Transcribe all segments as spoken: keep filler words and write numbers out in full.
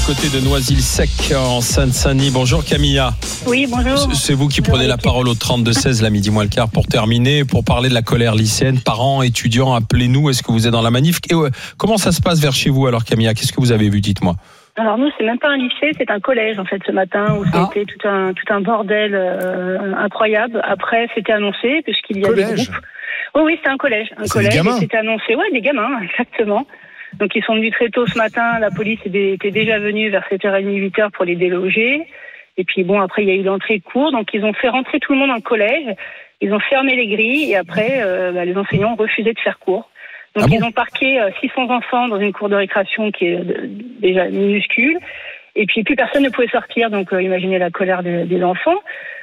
côté de Noisy-le-Sec en Seine-Saint-Denis. Bonjour Camilla. Oui, bonjour. C'est vous qui bonjour prenez la parole au trente-deux seize, la midi moins le quart, pour terminer, pour parler de la colère lycéenne. Parents, étudiants, appelez-nous. Est-ce que vous êtes dans la manif? Et ouais, comment ça se passe vers chez vous alors Camilla? Qu'est-ce que vous avez vu? Dites-moi. Alors nous, c'est même pas un lycée, c'est un collège en fait ce matin où ça a été tout un tout un bordel euh, incroyable. Après, c'était annoncé puisqu'il y a des groupes. Oui, oui, c'était un collège, un c'est collège. Et c'était annoncé, ouais, des gamins, exactement. Donc ils sont venus très tôt ce matin. La police était déjà venue vers sept heures trente, huit heures pour les déloger. Et puis bon, après il y a eu l'entrée de cours, donc ils ont fait rentrer tout le monde dans le collège. Ils ont fermé les grilles et après euh, bah, les enseignants ont refusé de faire cours. Donc ah bon ils ont parqué euh, six cents enfants dans une cour de récréation qui est euh, déjà minuscule. Et puis plus personne ne pouvait sortir, donc euh, imaginez la colère de, des enfants.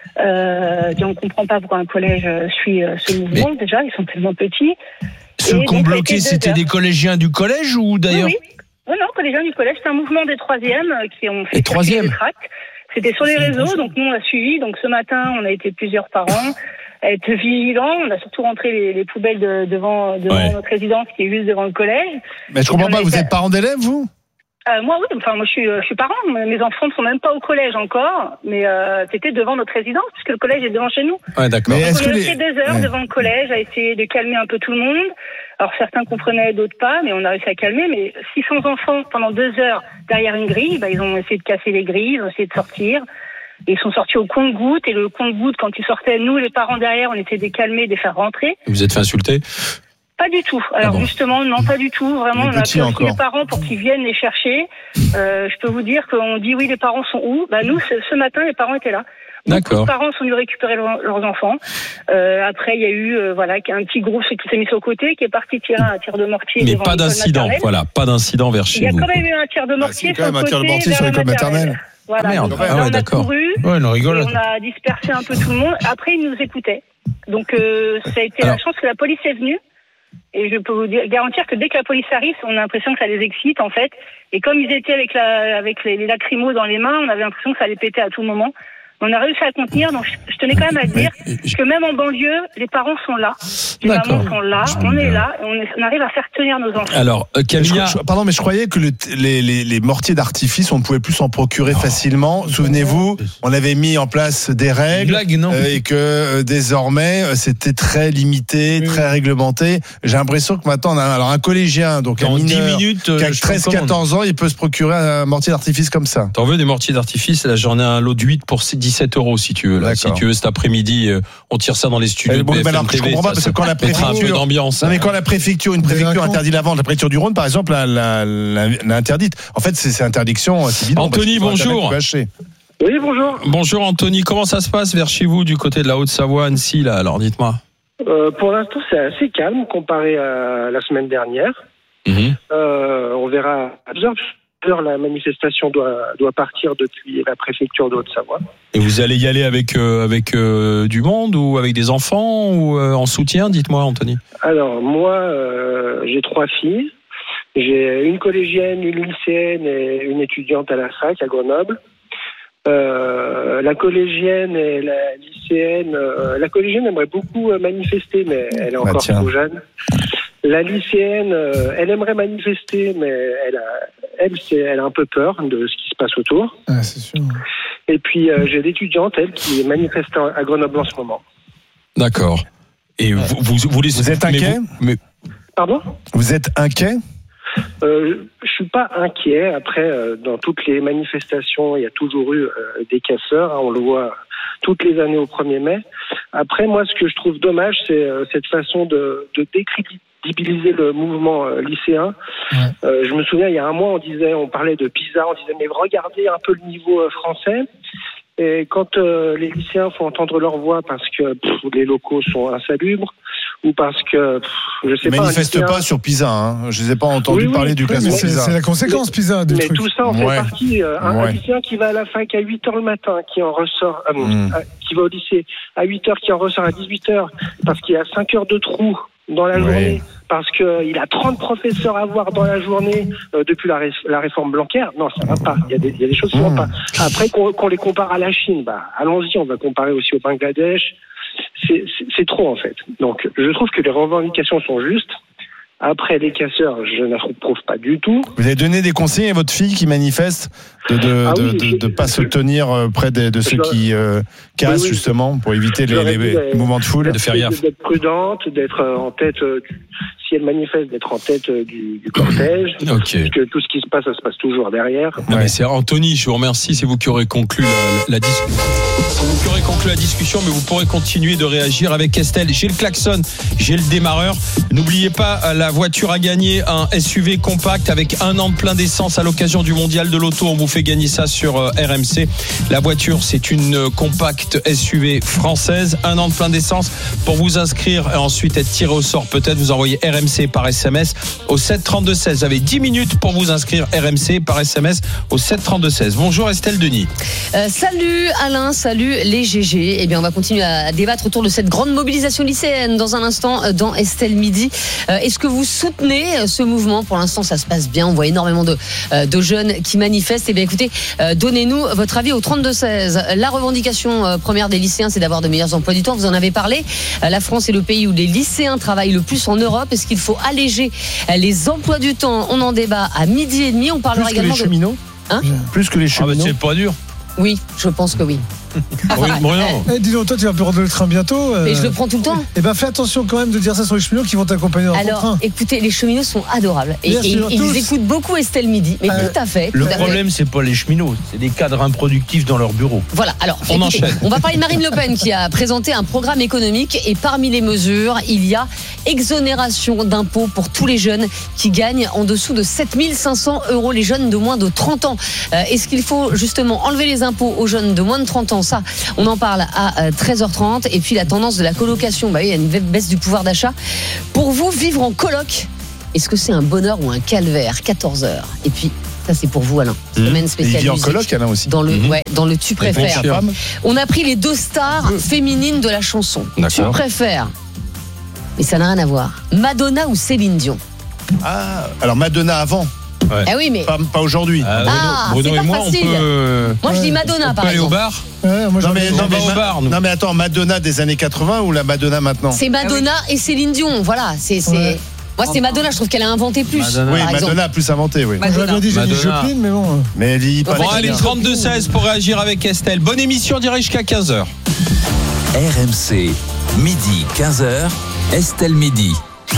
Euh, on ne comprend pas pourquoi un collège suit euh, ce mouvement. Mais déjà, ils sont tellement petits. Ceux qui ont bloqué, c'était des collégiens du collège ou d'ailleurs? Oui, oui. Oh non, collégiens du collège, c'est un mouvement des troisièmes qui ont fait des troisièmes. C'était sur les réseaux, donc nous on a suivi. Donc ce matin, on a été plusieurs parents à être vigilants. On a surtout rentré les, les poubelles de, devant, devant ouais. notre résidence qui est juste devant le collège. Mais je comprends pas, vous été... êtes parent d'élèves, vous? Euh, moi, oui. Enfin, moi, je suis, je suis parent. Mes enfants ne sont même pas au collège encore, mais euh, c'était devant notre résidence, puisque le collège est devant chez nous. Ouais, d'accord. Mais est-ce on est resté les... des heures ouais. devant le collège à essayer de calmer un peu tout le monde. Alors, certains comprenaient, d'autres pas, mais on a réussi à calmer. Mais six cents enfants pendant deux heures derrière une grille, bah, ils ont essayé de casser les grilles, ils ont essayé de sortir. Ils sont sortis au compte-gouttes, et le compte-gouttes, quand ils sortaient, nous, les parents derrière, on essayait de les calmer, de les faire rentrer. Vous êtes fait insulter? Pas du tout. Alors ah bon. justement, non, pas du tout. Vraiment, on a appelé aussi les parents pour qu'ils viennent les chercher. Euh, je peux vous dire qu'on dit oui, les parents sont où? Bah nous, ce, ce matin, les parents étaient là. Beaucoup de parents sont venus récupérer leur, leurs enfants. Euh, après, il y a eu euh, voilà un petit groupe qui s'est mis sur le côté, qui est parti tirer un tir de mortier. Mais pas d'incident, voilà, pas d'incident vers chez vous. Il y a quand même eu un tir de mortier ah, sur le côté. Un tir de mortier sur l'école maternelle. Voilà. Ah, merde. Donc, ah, on ouais, a d'accord. couru, ouais, on rigole. on a dispersé un peu tout le monde. Après, ils nous écoutaient. Donc, euh, ça a été Alors, la chance que la police est venue. Et je peux vous dire, garantir que dès que la police arrive, on a l'impression que ça les excite, en fait. Et comme ils étaient avec, la, avec les, les lacrymos dans les mains, on avait l'impression que ça allait péter à tout moment. On a réussi à contenir, donc je, je tenais quand même à dire je... que même en banlieue, les parents sont là, les D'accord. mamans sont là, on est là, et on, est, on arrive à faire tenir nos enfants. Alors, euh, Camilla... je, je, pardon, mais je croyais que le, les, les, les mortiers d'artifice, on ne pouvait plus s'en procurer oh. facilement. Souvenez-vous, on avait mis en place des règles blague, non euh, et que euh, désormais, euh, c'était très limité, mmh. très réglementé. J'ai l'impression que maintenant, on a alors un collégien, donc un mineur, dix minutes, euh, qui a treize quatorze ans, il peut se procurer un mortier d'artifice comme ça. T'en veux des mortiers d'artifice? Là, j'en ai un lot de huit pour dix-sept euros si tu veux. Là, si tu veux, cet après-midi, on tire ça dans les studios. Bon, de B F M alors, T V, je comprends pas parce que quand la préfecture, d'ambiance. Non, mais quand la préfecture, une préfecture interdit la vente, la préfecture du Rhône, par exemple, l'a, l'a, l'a, l'a interdite. En fait, c'est, c'est interdiction. C'est bidon, Anthony, bonjour. Oui, bonjour. Bonjour Anthony. Comment ça se passe vers chez vous, du côté de la Haute-Savoie, Annecy, là? Alors, dites-moi. Euh, pour l'instant, c'est assez calme comparé à la semaine dernière. Mmh. Euh, on verra à deux heures. La manifestation doit, doit partir depuis la préfecture de Haute-Savoie. Et vous allez y aller avec, euh, avec euh, du monde ou avec des enfants ou euh, en soutien? Dites-moi, Anthony. Alors, moi, euh, j'ai trois filles. J'ai une collégienne, une lycéenne et une étudiante à la fac à Grenoble. Euh, la collégienne et la lycéenne... Euh, la collégienne aimerait beaucoup manifester, mais elle est encore bah, trop jeune. La lycéenne, euh, elle aimerait manifester, mais elle a, elle, c'est, elle a un peu peur de ce qui se passe autour. Ah, c'est sûr. Et puis, euh, j'ai l'étudiante, elle, qui manifeste à Grenoble en ce moment. D'accord. Et vous, vous, vous, vous, vous êtes inquiet vous, mais... Pardon? Vous êtes inquiet? Euh, je suis pas inquiet. Après, euh, dans toutes les manifestations, il y a toujours eu euh, des casseurs. Hein, on le voit toutes les années au premier mai. Après, moi, ce que je trouve dommage, c'est euh, cette façon de, de décrédibiliser le mouvement euh, lycéen. Ouais. Euh, je me souviens, il y a un mois, on disait, on parlait de PISA, on disait, mais regardez un peu le niveau euh, français. Et quand euh, les lycéens font entendre leur voix parce que pff, les locaux sont insalubres, ou parce que, pff, je sais Ils pas... manifestent lycéen... pas sur PISA, hein. Je les ai pas entendus oui, parler oui, du classement c'est, PISA. C'est la conséquence, mais, PISA. Des mais trucs. tout ça en fait ouais. partie. Euh, un, ouais. un lycéen qui va à la fac à huit heures le matin, qui en ressort... Euh, mm. à, qui va au lycée à huit heures, qui en ressort à dix-huit heures, parce qu'il y a cinq heures de trou dans la journée, oui. parce qu'il euh, a trente professeurs à voir dans la journée euh, depuis la, ré- la réforme Blanquer. Non, ça va pas. Il y a des, il y a des choses qui ne vont pas. Après, qu'on, qu'on les compare à la Chine, bah, allons-y, on va comparer aussi au Bangladesh. C'est, c'est, c'est trop, en fait. Donc, je trouve que les revendications sont justes, Après, les casseurs, je n'approuve pas du tout. Vous avez donné des conseils à votre fille qui manifeste de de ah oui, de, de, de pas se tenir près de, de ceux je, qui euh, cassent, oui, oui. justement, pour éviter les, les, les mouvements de foule, de faire gaffe. D'être prudente, d'être en tête, euh, si elle manifeste, d'être en tête euh, du, du cortège. Okay. Parce que tout ce qui se passe, ça se passe toujours derrière. Non, ouais. mais c'est Anthony, je vous remercie, c'est vous qui aurez conclu la, la discussion. C'est vous qui aurez conclu la discussion, mais vous pourrez continuer de réagir avec Estelle. J'ai le klaxon, j'ai le démarreur. N'oubliez pas, la voiture a gagné un S U V compact avec un an de plein d'essence à l'occasion du mondial de l'auto. On vous fait gagner ça sur R M C. La voiture, c'est une compacte S U V française, un an de plein d'essence. Pour vous inscrire et ensuite être tiré au sort, peut-être vous envoyez R M C par S M S au sept trente-deux seize. Vous avez dix minutes pour vous inscrire R M C par S M S au sept trente-deux seize. Bonjour Estelle Denis. Euh, salut Alain, salut les G G. Eh bien, on va continuer à débattre autour de cette grande mobilisation lycéenne dans un instant dans Estelle Midi. Euh, est-ce que vous soutenez ce mouvement? Pour l'instant, ça se passe bien. On voit énormément de, euh, de jeunes qui manifestent. Eh bien, écoutez, euh, donnez-nous votre avis au trente-deux seize. La revendication euh, première des lycéens, c'est d'avoir de meilleurs emplois du temps. Vous en avez parlé. Euh, la France est le pays où les lycéens travaillent le plus en Europe. Est-ce qu'il faut alléger euh, les emplois du temps? On en débat à midi et demi. On parlera plus également que les cheminots. De... Hein plus que les cheminots. Ah bah c'est pas dur. Oui, je pense que oui. Oui, Bruno. Eh, dis donc, toi, tu vas prendre le train bientôt. Euh... Mais je le prends tout le temps. Eh ben, fais attention quand même de dire ça sur les cheminots qui vont t'accompagner dans Alors, ton train. écoutez, les cheminots sont adorables. Et, et, et ils écoutent beaucoup Estelle Midi. Mais euh, tout à fait. Le tout problème, fait. c'est pas les cheminots, c'est des cadres improductifs dans leur bureau. Voilà. Alors, on écoutez, enchaîne. On va parler de Marine Le Pen qui a présenté un programme économique. Et parmi les mesures, il y a exonération d'impôts pour tous les jeunes qui gagnent en dessous de sept mille cinq cents euros, les jeunes de moins de trente ans. Euh, est-ce qu'il faut justement enlever les impôts aux jeunes de moins de trente ans? Ça, on en parle à treize heures trente. Et puis la tendance de la colocation, bah oui, il y a une baisse du pouvoir d'achat. Pour vous, vivre en coloc, est-ce que c'est un bonheur ou un calvaire? quatorze heures. Et puis ça, c'est pour vous, Alain. Semaine spéciale. Il vit en coloc, Alain aussi. Dans le, mmh. ouais, dans le tu préfères. On a pris les deux stars féminines de la chanson. D'accord. Tu préfères. Mais ça n'a rien à voir. Madonna ou Céline Dion? Ah, alors Madonna avant. Ouais. Ah oui, mais pas, pas aujourd'hui. Ah, Bruno, ah, Bruno c'est et pas moi, facile. on peut. Moi, je dis Madonna, on par peut exemple. aller au bar. Ouais, moi, non, mais, non, mais, au bar, nous. non mais attends, Madonna des années quatre-vingts ou la Madonna maintenant? C'est Madonna ah, oui. et Céline Dion. Voilà, c'est. c'est... Ouais. Moi, c'est Madonna. Je trouve qu'elle a inventé plus. Madonna. Oui, Madonna a plus inventé. Oui. Moi, j'aurais dit, j'ai dit Joplin, mais bon. Mais elle dit pas. Bon, allez, trente-deux seize pour réagir avec Estelle. Bonne émission, direct jusqu'à quinze heures. R M C, midi, quinze heures, Estelle Midi.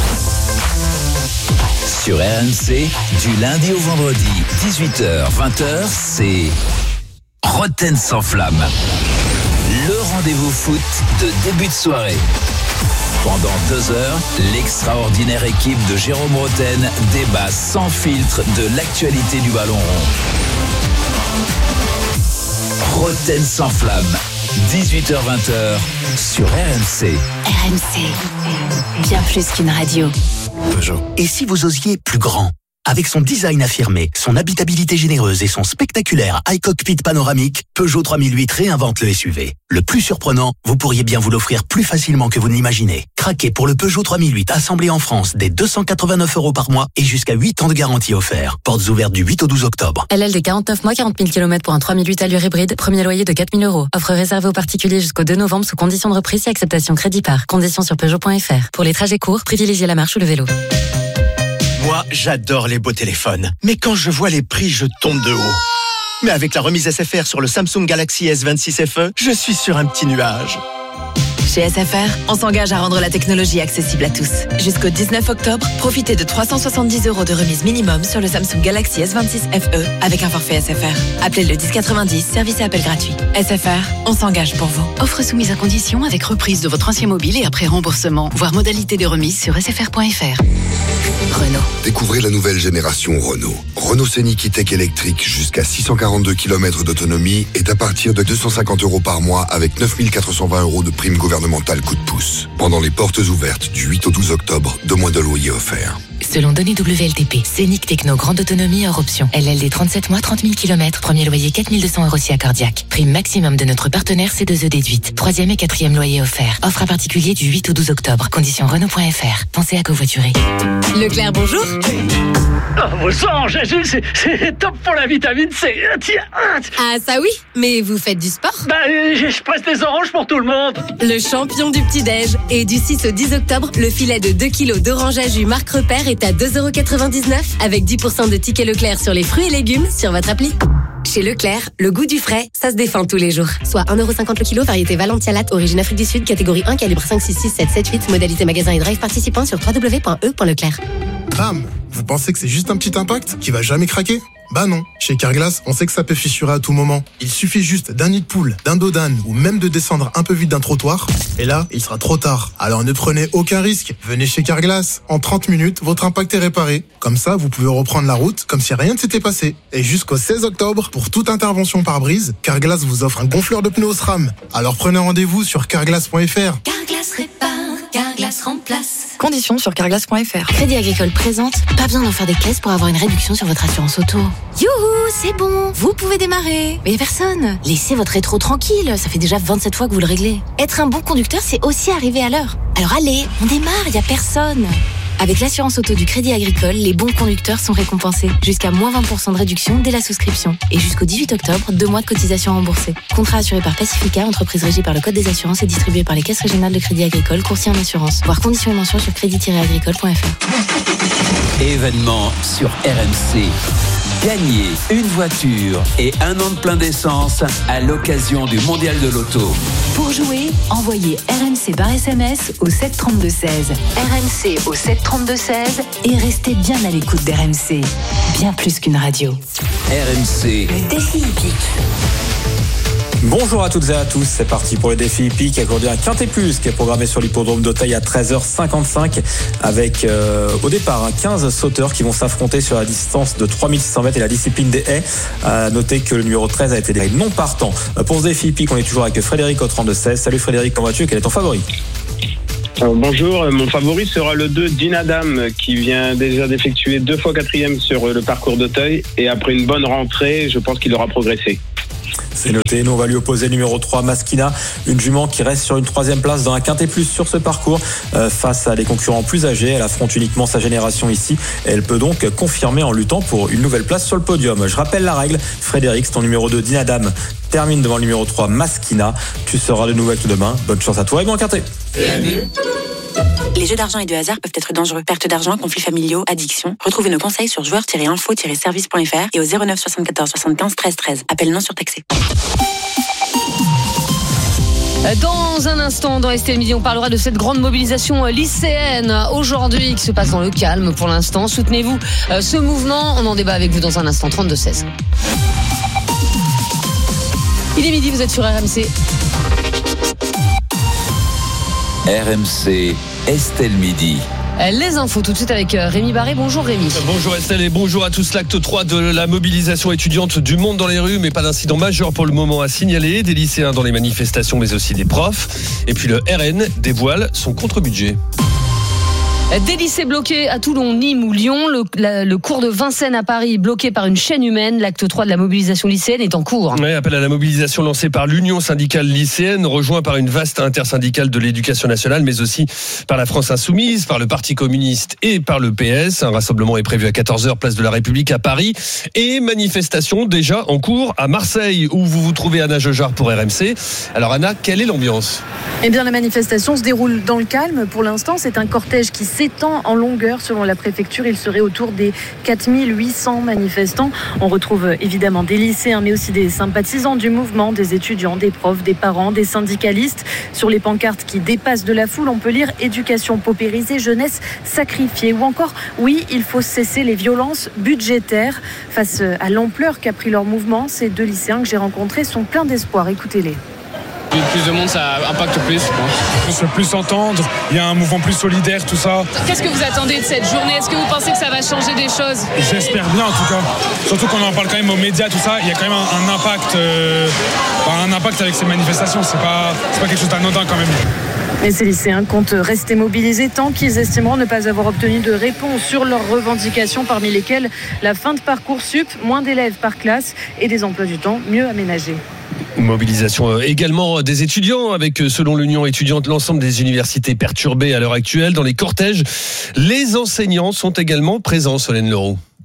Sur R M C, du lundi au vendredi, dix-huit heures, vingt heures, c'est Roten sans flamme. Le rendez-vous foot de début de soirée. Pendant deux heures, l'extraordinaire équipe de Jérôme Roten débat sans filtre de l'actualité du ballon rond. Roten sans flamme, dix-huit heures, vingt heures, sur R M C. R M C, bien plus qu'une radio. Peugeot. Et si vous osiez plus grand? Avec son design affirmé, son habitabilité généreuse et son spectaculaire iCockpit panoramique, Peugeot trois mille huit réinvente le S U V. Le plus surprenant, vous pourriez bien vous l'offrir plus facilement que vous ne l'imaginez. Craquez pour le Peugeot trois mille huit assemblé en France dès deux cent quatre-vingt-neuf euros par mois et jusqu'à huit ans de garantie offert. Portes ouvertes du huit au douze octobre. L L D quarante-neuf mois, quarante mille kilomètres pour un trois mille huit allure hybride. Premier loyer de quatre mille euros. Offre réservée aux particuliers jusqu'au deux novembre sous conditions de reprise et acceptation crédit par. Conditions sur Peugeot point F R. Pour les trajets courts, privilégiez la marche ou le vélo. Moi, j'adore les beaux téléphones. Mais quand je vois les prix, je tombe de haut. Mais avec la remise S F R sur le Samsung Galaxy S vingt-six F E, je suis sur un petit nuage. Chez S F R, on s'engage à rendre la technologie accessible à tous. Jusqu'au dix-neuf octobre, profitez de trois cent soixante-dix euros de remise minimum sur le Samsung Galaxy S vingt-six F E avec un forfait S F R. Appelez le dix quatre-vingt-dix, service et appel gratuit. S F R, on s'engage pour vous. Offre soumise à condition avec reprise de votre ancien mobile et après remboursement. Voir modalité de remise sur s f r point f r. Renault. Découvrez la nouvelle génération Renault. Renault Scénic E-Tech électrique jusqu'à six cent quarante-deux kilomètres d'autonomie est à partir de deux cent cinquante euros par mois avec neuf mille quatre cent vingt euros de prime gouvernementale coup de pouce. Pendant les portes ouvertes du huit au douze octobre, deux mois de loyer offert. Selon données W L T P, Scénic Techno, grande autonomie hors option. L L D trente-sept mois, trente mille kilomètres. Premier loyer quatre mille deux cents euros si accordiaque. Prime maximum de notre partenaire C deux E déduite. Troisième et quatrième loyer offert. Offre à particulier du huit au douze octobre. Conditions Renault point F R. Pensez à covoiturer. Leclerc, bonjour. Oh, vos sang, Jésus, c'est, c'est top pour la vitamine C. Tiens. Ah, ça oui, mais vous faites du sport? Bah, je, je presse des oranges pour tout le monde. Le choix champion du petit-déj. Et du six au dix octobre, le filet de deux kilos d'orange à jus Marc Repère est à deux euros quatre-vingt-dix-neuf avec dix pour cent de tickets Leclerc sur les fruits et légumes sur votre appli. Chez Leclerc, le goût du frais, ça se défend tous les jours. Soit un euro cinquante le kilo, variété Valentia Latte, origine Afrique du Sud, catégorie un, calibre cinq, six, six, sept, sept, huit, modalité magasin et drive participant sur w w w point e point leclerc. Bam! Vous pensez que c'est juste un petit impact qui va jamais craquer? Bah non. Chez Carglass, on sait que ça peut fissurer à tout moment. Il suffit juste d'un nid de poule, d'un dos d'âne ou même de descendre un peu vite d'un trottoir. Et là, il sera trop tard. Alors ne prenez aucun risque. Venez chez Carglass. En trente minutes, votre impact est réparé. Comme ça, vous pouvez reprendre la route comme si rien ne s'était passé. Et jusqu'au seize octobre, pour toute intervention par brise, Carglass vous offre un gonfleur de pneus SRAM. Alors prenez rendez-vous sur carglass point f r. Carglass répare, Carglass remplace. Conditions sur carglass point f r. Crédit Agricole présente, pas besoin d'en faire des caisses pour avoir une réduction sur votre assurance auto. Youhou, c'est bon, vous pouvez démarrer. Mais y a personne. Laissez votre rétro tranquille, ça fait déjà vingt-sept fois que vous le réglez. Être un bon conducteur, c'est aussi arriver à l'heure. Alors allez, on démarre, y a personne. Avec l'assurance auto du Crédit Agricole, les bons conducteurs sont récompensés. Jusqu'à moins vingt pour cent de réduction dès la souscription. Et jusqu'au dix-huit octobre, deux mois de cotisation remboursée. Contrat assuré par Pacifica, entreprise régie par le Code des assurances et distribué par les caisses régionales de Crédit Agricole, courtier en assurance. Voir conditions et mentions sur crédit tiret agricole point f r. Événement sur R M C. Gagnez une voiture et un an de plein d'essence à l'occasion du Mondial de l'Auto. Pour jouer, envoyez R M C par S M S au sept trente-deux seize. R M C au sept trente-deux seize et restez bien à l'écoute d'R M C. Bien plus qu'une radio. R M C. Le défi hippique. Bonjour à toutes et à tous, c'est parti pour le défi hippique. Aujourd'hui un Quintet Plus qui est programmé sur l'hippodrome d'Auteuil à treize heures cinquante-cinq avec euh, au départ hein, quinze sauteurs qui vont s'affronter sur la distance de trois mille six cents mètres et la discipline des haies. À noter que le numéro treize a été déclaré non partant. Pour ce défi hippique, on est toujours avec Frédéric au trente-deux seize. Salut Frédéric, comment vas-tu? Quel est ton favori? Alors, bonjour, mon favori sera le deux Dinadam qui vient déjà d'effectuer deux fois quatrième sur le parcours d'Auteuil et après une bonne rentrée, je pense qu'il aura progressé. C'est noté, nous on va lui opposer le numéro trois Maskina, une jument qui reste sur une troisième place dans un Quintet Plus sur ce parcours euh, face à des concurrents plus âgés. Elle affronte uniquement sa génération ici et elle peut donc confirmer en luttant pour une nouvelle place sur le podium. Je rappelle la règle, Frédéric, ton numéro deux Dinadam termine devant le numéro trois Maskina. Tu seras de nouvelles tout demain. Bonne chance à toi et bon Quintet. Les jeux d'argent et de hasard peuvent être dangereux. Perte d'argent, conflits familiaux, addiction. Retrouvez nos conseils sur joueurs tiret info tiret service point f r et au zéro neuf soixante-quatorze soixante-quinze treize treize. Appel non surtaxé. Dans un instant, dans Estelle Midi, on parlera de cette grande mobilisation lycéenne aujourd'hui qui se passe dans le calme pour l'instant. Soutenez-vous ce mouvement. On en débat avec vous dans un instant. trente-deux seize. Il est midi, vous êtes sur R M C. R M C, Estelle Midi. Les infos tout de suite avec Rémi Barré. Bonjour Rémi. Bonjour Estelle et bonjour à tous. L'acte trois de la mobilisation étudiante, du monde dans les rues, mais pas d'incident majeur pour le moment à signaler. Des lycéens dans les manifestations, mais aussi des profs. Et puis le R N dévoile son contre-budget. Des lycées bloqués à Toulon, Nîmes ou Lyon. Le, la, le cours de Vincennes à Paris bloqué par une chaîne humaine. L'acte trois de la mobilisation lycéenne est en cours. Oui, appel à la mobilisation lancé par l'Union syndicale lycéenne, rejoint par une vaste intersyndicale de l'éducation nationale, mais aussi par la France Insoumise, par le Parti communiste et par le P S. Un rassemblement est prévu à quatorze heures, place de la République à Paris. Et manifestation déjà en cours à Marseille, où vous vous trouvez Anna Jeujard pour R M C. Alors Anna, quelle est l'ambiance? Eh bien, la manifestation se déroule dans le calme. Pour l'instant, c'est un cortège qui s'étend en longueur. Selon la préfecture, il serait autour des quatre mille huit cents manifestants. On retrouve évidemment des lycéens, mais aussi des sympathisants du mouvement, des étudiants, des profs, des parents, des syndicalistes. Sur les pancartes qui dépassent de la foule, on peut lire « Éducation paupérisée, jeunesse sacrifiée » ou encore « Oui, il faut cesser les violences budgétaires ». Face à l'ampleur qu'a pris leur mouvement, ces deux lycéens que j'ai rencontrés sont pleins d'espoir. Écoutez-les. Plus de monde, ça impacte plus, je pense. On se fait plus s'entendre, il y a un mouvement plus solidaire, tout ça. Qu'est-ce que vous attendez de cette journée? Est-ce que vous pensez que ça va changer des choses? J'espère bien, en tout cas. Surtout qu'on en parle quand même aux médias, tout ça. Il y a quand même un, un impact, euh, un impact avec ces manifestations. C'est pas, c'est pas quelque chose d'anodin quand même. Mais ces lycéens comptent rester mobilisés tant qu'ils estimeront ne pas avoir obtenu de réponse sur leurs revendications, parmi lesquelles la fin de Parcoursup, moins d'élèves par classe et des emplois du temps mieux aménagés. Mobilisation également des étudiants avec, selon l'Union étudiante, l'ensemble des universités perturbées à l'heure actuelle. Dans les cortèges, les enseignants sont également présents, Solène Leroux.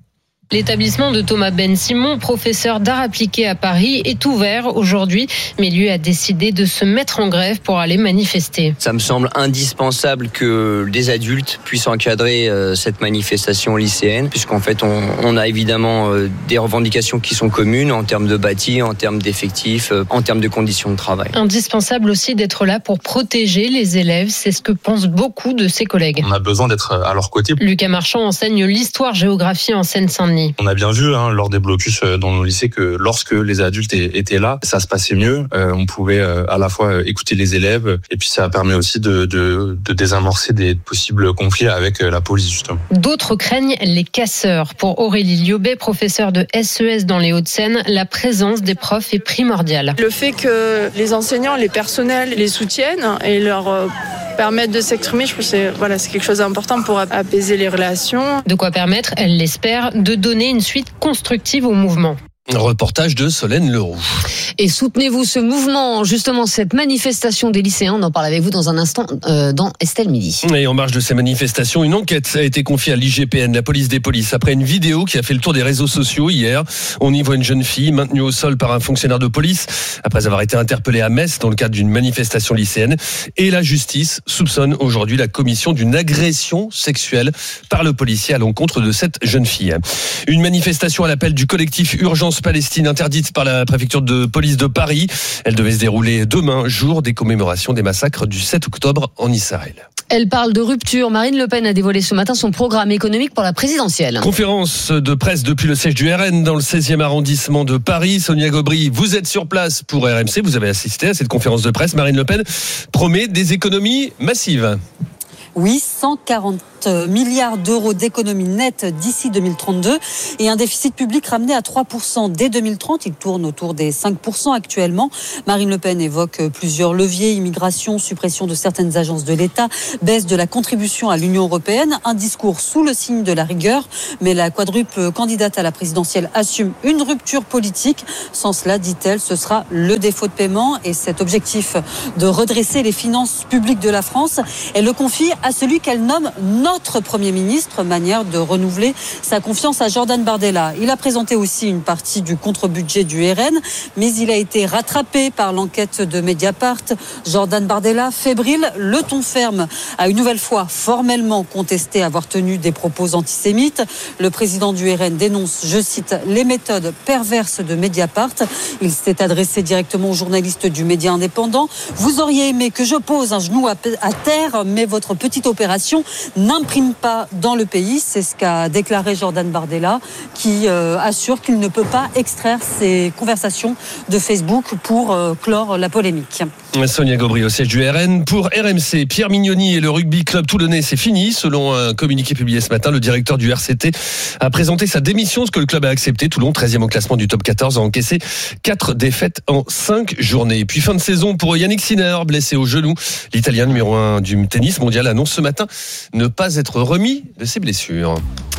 L'établissement de Thomas Ben Simon, professeur d'art appliqué à Paris, est ouvert aujourd'hui, mais lui a décidé de se mettre en grève pour aller manifester. Ça me semble indispensable que des adultes puissent encadrer euh, cette manifestation lycéenne, puisqu'en fait on, on a évidemment euh, des revendications qui sont communes en termes de bâti, en termes d'effectifs, euh, en termes de conditions de travail. Indispensable aussi d'être là pour protéger les élèves, c'est ce que pensent beaucoup de ses collègues. On a besoin d'être à leur côté. Lucas Marchand enseigne l'histoire-géographie en Seine-Saint-Denis. On a bien vu hein, lors des blocus dans nos lycées que lorsque les adultes étaient là, ça se passait mieux. Euh, on pouvait euh, à la fois écouter les élèves et puis ça permet aussi de, de, de désamorcer des possibles conflits avec la police justement. D'autres craignent les casseurs. Pour Aurélie Liobet, professeure de S E S dans les Hauts-de-Seine, la présence des profs est primordiale. Le fait que les enseignants, les personnels les soutiennent et leur euh, permettent de s'exprimer, je pense que c'est, voilà, c'est quelque chose d'important pour apaiser les relations. De quoi permettre, elle l'espère, de donner une suite constructive au mouvement. Reportage de Solène Leroux. Et soutenez-vous ce mouvement, justement cette manifestation des lycéens. On en parle avec vous dans un instant euh, dans Estelle Midi. Et en marge de ces manifestations, une enquête a été confiée à l'I G P N, la police des polices, après une vidéo qui a fait le tour des réseaux sociaux hier. On y voit une jeune fille maintenue au sol par un fonctionnaire de police après avoir été interpellée à Metz dans le cadre d'une manifestation lycéenne. Et la justice soupçonne aujourd'hui la commission d'une agression sexuelle par le policier à l'encontre de cette jeune fille. Une manifestation à l'appel du collectif Urgence Palestine interdite par la préfecture de police de Paris. Elle devait se dérouler demain, jour des commémorations des massacres du sept octobre en Israël. Elle parle de rupture. Marine Le Pen a dévoilé ce matin son programme économique pour la présidentielle. Conférence de presse depuis le siège du R N dans le seizième arrondissement de Paris. Sonia Gobry, vous êtes sur place pour R M C. Vous avez assisté à cette conférence de presse. Marine Le Pen promet des économies massives. Oui, cent quarante milliards d'euros d'économies nettes d'ici deux mille trente-deux et un déficit public ramené à trois pour cent dès deux mille trente. Il tourne autour des cinq pour cent actuellement. Marine Le Pen évoque plusieurs leviers, immigration, suppression de certaines agences de l'État, baisse de la contribution à l'Union européenne, un discours sous le signe de la rigueur. Mais la quadruple candidate à la présidentielle assume une rupture politique. Sans cela, dit-elle, ce sera le défaut de paiement et cet objectif de redresser les finances publiques de la France. Elle le confie à celui qu'elle nomme notre Premier ministre, manière de renouveler sa confiance à Jordan Bardella. Il a présenté aussi une partie du contre-budget du R N, mais il a été rattrapé par l'enquête de Mediapart. Jordan Bardella, fébrile, le ton ferme, a une nouvelle fois formellement contesté avoir tenu des propos antisémites. Le président du R N dénonce, je cite, les méthodes perverses de Mediapart. Il s'est adressé directement aux journalistes du média indépendant. Vous auriez aimé que je pose un genou à terre, mais votre petite opération n'imprime pas dans le pays. C'est ce qu'a déclaré Jordan Bardella, qui euh, assure qu'il ne peut pas extraire ses conversations de Facebook pour euh, clore la polémique. Sonia Gobry au siège du R N. Pour R M C, Pierre Mignoni et le rugby club toulonnais, c'est fini. Selon un communiqué publié ce matin, le directeur du R C T a présenté sa démission, ce que le club a accepté. Toulon, treizième au classement du top quatorze, a encaissé quatre défaites en cinq journées. Et puis fin de saison pour Yannick Sinner, blessé au genou. L'Italien numéro un du tennis mondial annonce ce matin ne pas être remis de ses blessures.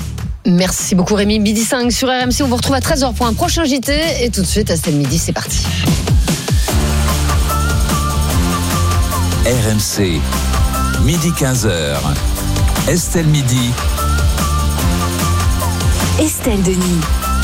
Merci beaucoup Rémi. Midi cinq sur R M C, on vous retrouve à treize heures pour un prochain J T. Et tout de suite, à Estelle Midi, c'est parti. R M C, midi quinze heures. Estelle Midi. Estelle Denis.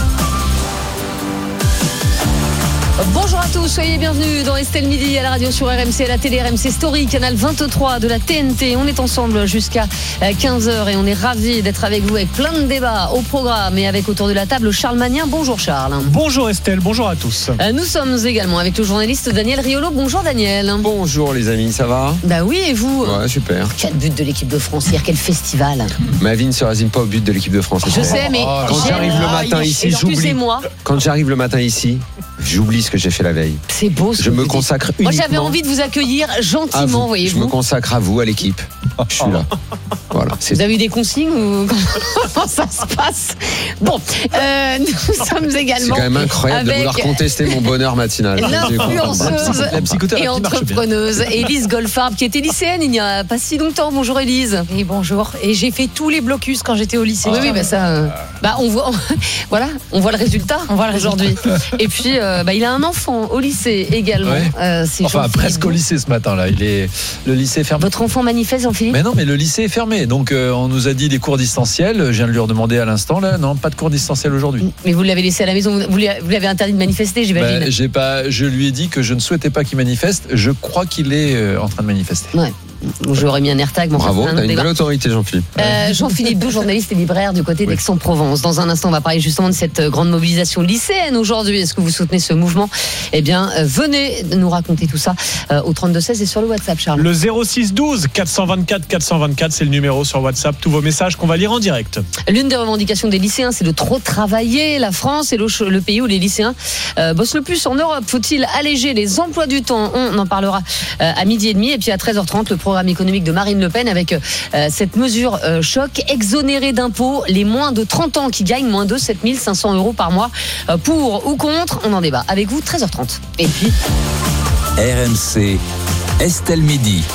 Bonjour à tous, soyez bienvenus dans Estelle Midi à la radio sur R M C, à la télé R M C Story, canal vingt-trois de la T N T. On est ensemble jusqu'à quinze heures et on est ravis d'être avec vous avec plein de débats au programme et avec autour de la table Charles Magnien. Bonjour Charles. Bonjour Estelle, bonjour à tous. Nous sommes également avec le journaliste Daniel Riolo. Bonjour Daniel. Bonjour les amis, ça va ? Bah oui, et vous ? Ouais, super. Quatre buts de l'équipe de France hier, quel festival. Ma vie ne se résume pas au but de l'équipe de France. Je sais, mais quand j'arrive le matin ici, j'oublie. Quand j'arrive le matin ici, j'oublie ce que j'ai fait la veille. C'est beau ce Je que me vous consacre dites. uniquement. Moi j'avais envie de vous accueillir gentiment, voyez-vous. Je me consacre à vous, à l'équipe. Je suis là. Voilà. Vous avez eu des consignes ou comment ça se passe ? Bon, euh, nous sommes également. C'est quand même incroyable avec de vouloir contester mon bonheur matinal. L'influenceuse et entrepreneuse Élise Goldfarb, qui était lycéenne il n'y a pas si longtemps. Bonjour Élise. Et bonjour. Et j'ai fait tous les blocus quand j'étais au lycée. Oui, oui, bah ça. Euh, bah on voit, on, voilà, on voit le résultat. On voit le aujourd'hui. Et puis, euh, bah, il a un enfant au lycée également. Ouais. Euh, c'est enfin, presque au lycée ce matin là. Il est le lycée fermé. Votre enfant manifeste en crier. Mais non, mais le lycée est fermé. Donc, euh, on nous a dit des cours distanciels. Je viens de lui redemander à l'instant, là. Non, pas de cours distanciels aujourd'hui. Mais vous l'avez laissé à la maison. Vous l'avez interdit de manifester, j'imagine. Ben, j'ai pas, je lui ai dit que je ne souhaitais pas qu'il manifeste. Je crois qu'il est euh, en train de manifester. Ouais. J'aurais mis un AirTag. Bon, bravo, t'as une belle autorité, Jean-Philippe. Euh, Jean-Philippe Doux, journaliste et libraire du côté oui. d'Aix-en-Provence. Dans un instant, on va parler justement de cette grande mobilisation lycéenne aujourd'hui. Est-ce que vous soutenez ce mouvement ? Eh bien, venez nous raconter tout ça euh, au trente-deux seize et sur le WhatsApp, Charles. Le zéro six douze quatre cent vingt-quatre quatre cent vingt-quatre, c'est le numéro sur WhatsApp. Tous vos messages qu'on va lire en direct. L'une des revendications des lycéens, c'est de trop travailler. La France est le, le pays où les lycéens euh, bossent le plus en Europe. Faut-il alléger les emplois du temps ? On en parlera euh, à midi et demi. Et puis à treize heures trente, le programme économique de Marine Le Pen avec euh, cette mesure euh, choc, exonérée d'impôts les moins de trente ans qui gagnent moins de sept mille cinq cents euros par mois. Euh, pour ou contre, on en débat avec vous, treize heures trente. Et puis R M C, Estelle Midi.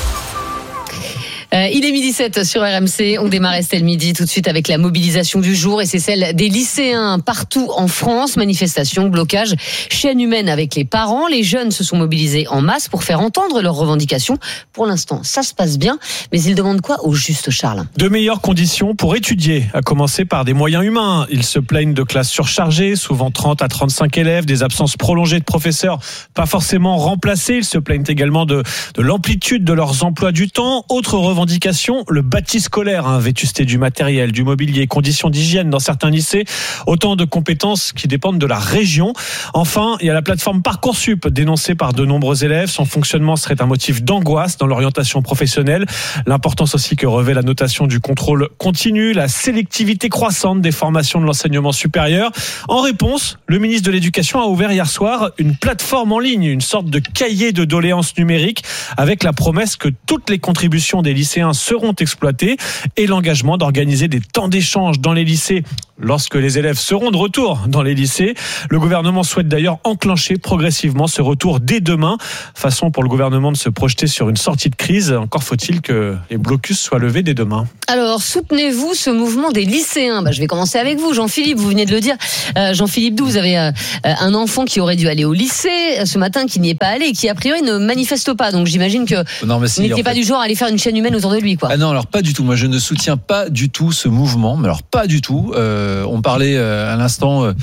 Euh, il est midi sept sur R M C. On démarre Estelle Midi tout de suite avec la mobilisation du jour et c'est celle des lycéens partout en France. Manifestation, blocage, chaîne humaine avec les parents. Les jeunes se sont mobilisés en masse pour faire entendre leurs revendications. Pour l'instant, ça se passe bien, mais ils demandent quoi au juste, Charles ? De meilleures conditions pour étudier, à commencer par des moyens humains. Ils se plaignent de classes surchargées, souvent trente à trente-cinq élèves, des absences prolongées de professeurs, pas forcément remplacés. Ils se plaignent également de, de l'amplitude de leurs emplois du temps. Autre revendication, le bâti scolaire, hein, vétusté du matériel, du mobilier, conditions d'hygiène dans certains lycées, autant de compétences qui dépendent de la région. Enfin, il y a la plateforme Parcoursup, dénoncée par de nombreux élèves. Son fonctionnement serait un motif d'angoisse dans l'orientation professionnelle. L'importance aussi que revêt la notation du contrôle continu, la sélectivité croissante des formations de l'enseignement supérieur. En réponse, le ministre de l'Éducation a ouvert hier soir une plateforme en ligne, une sorte de cahier de doléances numérique avec la promesse que toutes les contributions des lycéens seront exploités et l'engagement d'organiser des temps d'échange dans les lycées lorsque les élèves seront de retour dans les lycées. Le gouvernement souhaite d'ailleurs enclencher progressivement ce retour dès demain, façon pour le gouvernement de se projeter sur une sortie de crise. Encore faut-il que les blocus soient levés dès demain. Alors, soutenez-vous ce mouvement des lycéens ? Bah, je vais commencer avec vous, Jean-Philippe, vous venez de le dire. Euh, Jean-Philippe Doux, vous avez euh, un enfant qui aurait dû aller au lycée ce matin, qui n'y est pas allé et qui a priori ne manifeste pas. Donc j'imagine que non, mais si, vous n'étiez pas fait... du genre à aller faire une chaîne humaine autour de lui, quoi. Ah non, alors pas du tout. Moi, je ne soutiens pas du tout ce mouvement. Mais alors pas du tout. Euh, on parlait euh, à l'instant euh,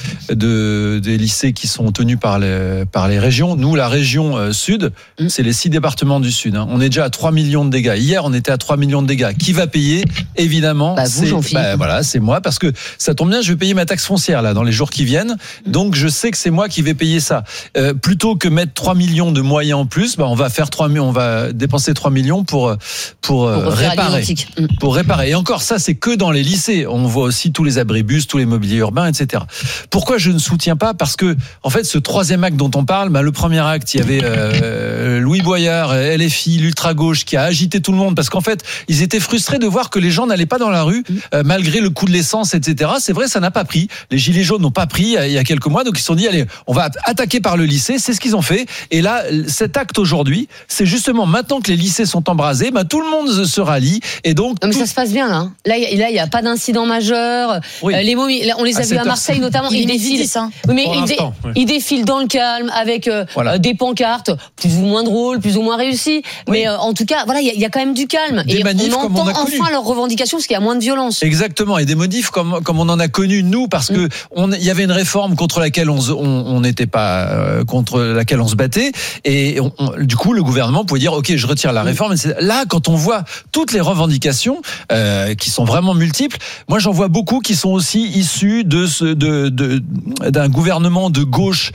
de des lycées qui sont tenus par les par les régions. Nous, la région euh, sud, mmh. c'est les six départements du sud. Hein. On est déjà à trois millions de dégâts. Hier, on était à trois millions de dégâts. Qui va payer ? Évidemment, bah, vous, c'est Jean-Philippe. bah, voilà, c'est moi parce que ça tombe bien. Je vais payer ma taxe foncière là dans les jours qui viennent. Donc je sais que c'est moi qui vais payer ça. Euh, plutôt que mettre trois millions de moyens en plus, bah, on va faire trois millions. On va dépenser trois millions pour pour, pour réparer. Pour réparer. Et encore, ça, c'est que dans les lycées. On voit aussi tous les abribus, tous les mobiliers urbains, et cetera. Pourquoi je ne soutiens pas ? Parce que, en fait, ce troisième acte dont on parle, bah, le premier acte, il y avait euh, Louis Boyard, L F I, l'ultra-gauche, qui a agité tout le monde. Parce qu'en fait, ils étaient frustrés de voir que les gens n'allaient pas dans la rue, euh, malgré le coût de l'essence, et cetera. C'est vrai, ça n'a pas pris. Les gilets jaunes n'ont pas pris il y a quelques mois. Donc, ils se sont dit, allez, on va attaquer par le lycée. C'est ce qu'ils ont fait. Et là, cet acte aujourd'hui, c'est justement maintenant que les lycées sont embrasés, bah, tout le monde se rallie. Et donc, non, mais tout... ça se passe bien, là. Là, il n'y a pas d'incident majeur. Oui. Euh, les momies, là, on les a vus à Marseille, notamment. Il ils défilent, défilent. Oui, mais ils, dé... oui. ils défilent dans le calme, avec euh, voilà. des pancartes, plus ou moins drôles, plus ou moins réussies. Oui. Mais euh, en tout cas, voilà, il y, y a quand même du calme. Des et manifs on comme entend on a connu. Enfin leurs revendications, parce qu'il y a moins de violence. Exactement. Et des modifs comme, comme on en a connu, nous, parce que mm. il y avait une réforme contre laquelle on n'était pas, euh, contre laquelle on se battait. Et on, on, du coup, le gouvernement pouvait dire, OK, je retire la réforme. Mm. Et là, quand on voit toutes les revendications, euh, qui sont vraiment multiples, moi, j'en vois beaucoup qui sont aussi issus de ce, de, de, d'un gouvernement de gauche,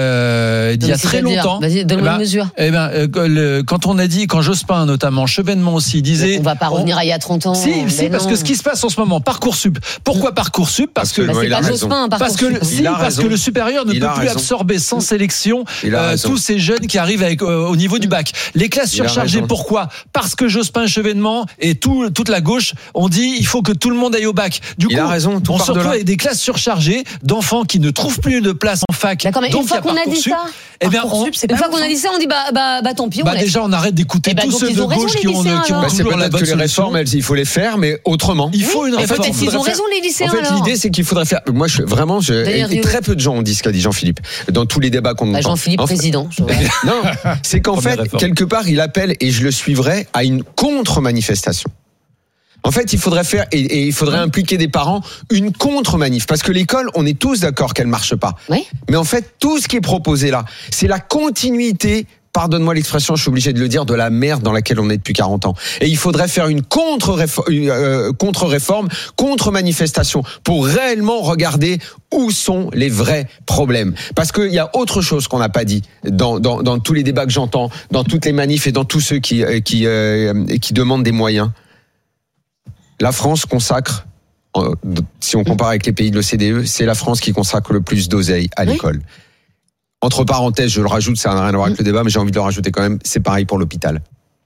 euh, d'il y a très longtemps. Vas-y, donne-moi une mesure. Eh ben, euh, le, quand on a dit, quand Jospin, notamment, Chevènement aussi, disait. On va pas revenir on, à il y a trente ans. Si, si, parce non. que ce qui se passe en ce moment, Parcoursup. Pourquoi Parcoursup? Parce que, bah, c'est pas Jospin, parce que, le, si, parce que le supérieur ne il peut plus raison. absorber sans sélection euh, tous ces jeunes qui arrivent avec, euh, au niveau du bac. Les classes surchargées, pourquoi? Parce que Jospin, Chevènement et tout, toute la gauche ont dit, il faut que tout le monde aille au bac. Du il coup, a raison, on se retrouve avec des classes surchargées d'enfants qui ne trouvent plus de place en fac. D'accord, mais donc, une fois qu'on a dit ça, eh bien, on, une fois qu'on a dit ça, on dit, bah, bah, bah, tant pis, on bah, déjà, on arrête d'écouter tous ceux de gauche qui ont, qui ont bah, c'est peut-être que les réformes, il faut les faire, mais autrement. Il faut une réforme. Peut-être qu'ils ont raison, les lycéens. En fait, l'idée, c'est qu'il faudrait faire. Moi, je, vraiment, je, et très peu de gens ont dit ce qu'a dit Jean-Philippe dans tous les débats qu'on entend. Jean-Philippe, président. Non, c'est qu'en fait, quelque part, il appelle, et je le suivrai, à une contre-manifestation. En fait, il faudrait faire et, et il faudrait impliquer des parents une contre-manif parce que l'école, on est tous d'accord qu'elle marche pas. Oui. Mais en fait, tout ce qui est proposé là, c'est la continuité. Pardonne-moi l'expression, je suis obligé de le dire, de la merde dans laquelle on est depuis quarante ans. Et il faudrait faire une contre-réforme, euh, contre-réforme, contre-manifestation pour réellement regarder où sont les vrais problèmes. Parce qu'il y a autre chose qu'on n'a pas dit dans, dans, dans tous les débats que j'entends, dans toutes les manifs et dans tous ceux qui, qui, euh, qui demandent des moyens. La France consacre, si on compare avec les pays de l'O C D E, c'est la France qui consacre le plus d'oseille à l'école. Oui. Entre parenthèses, je le rajoute, ça n'a rien à voir avec le débat, mais j'ai envie de le rajouter quand même, c'est pareil pour l'hôpital.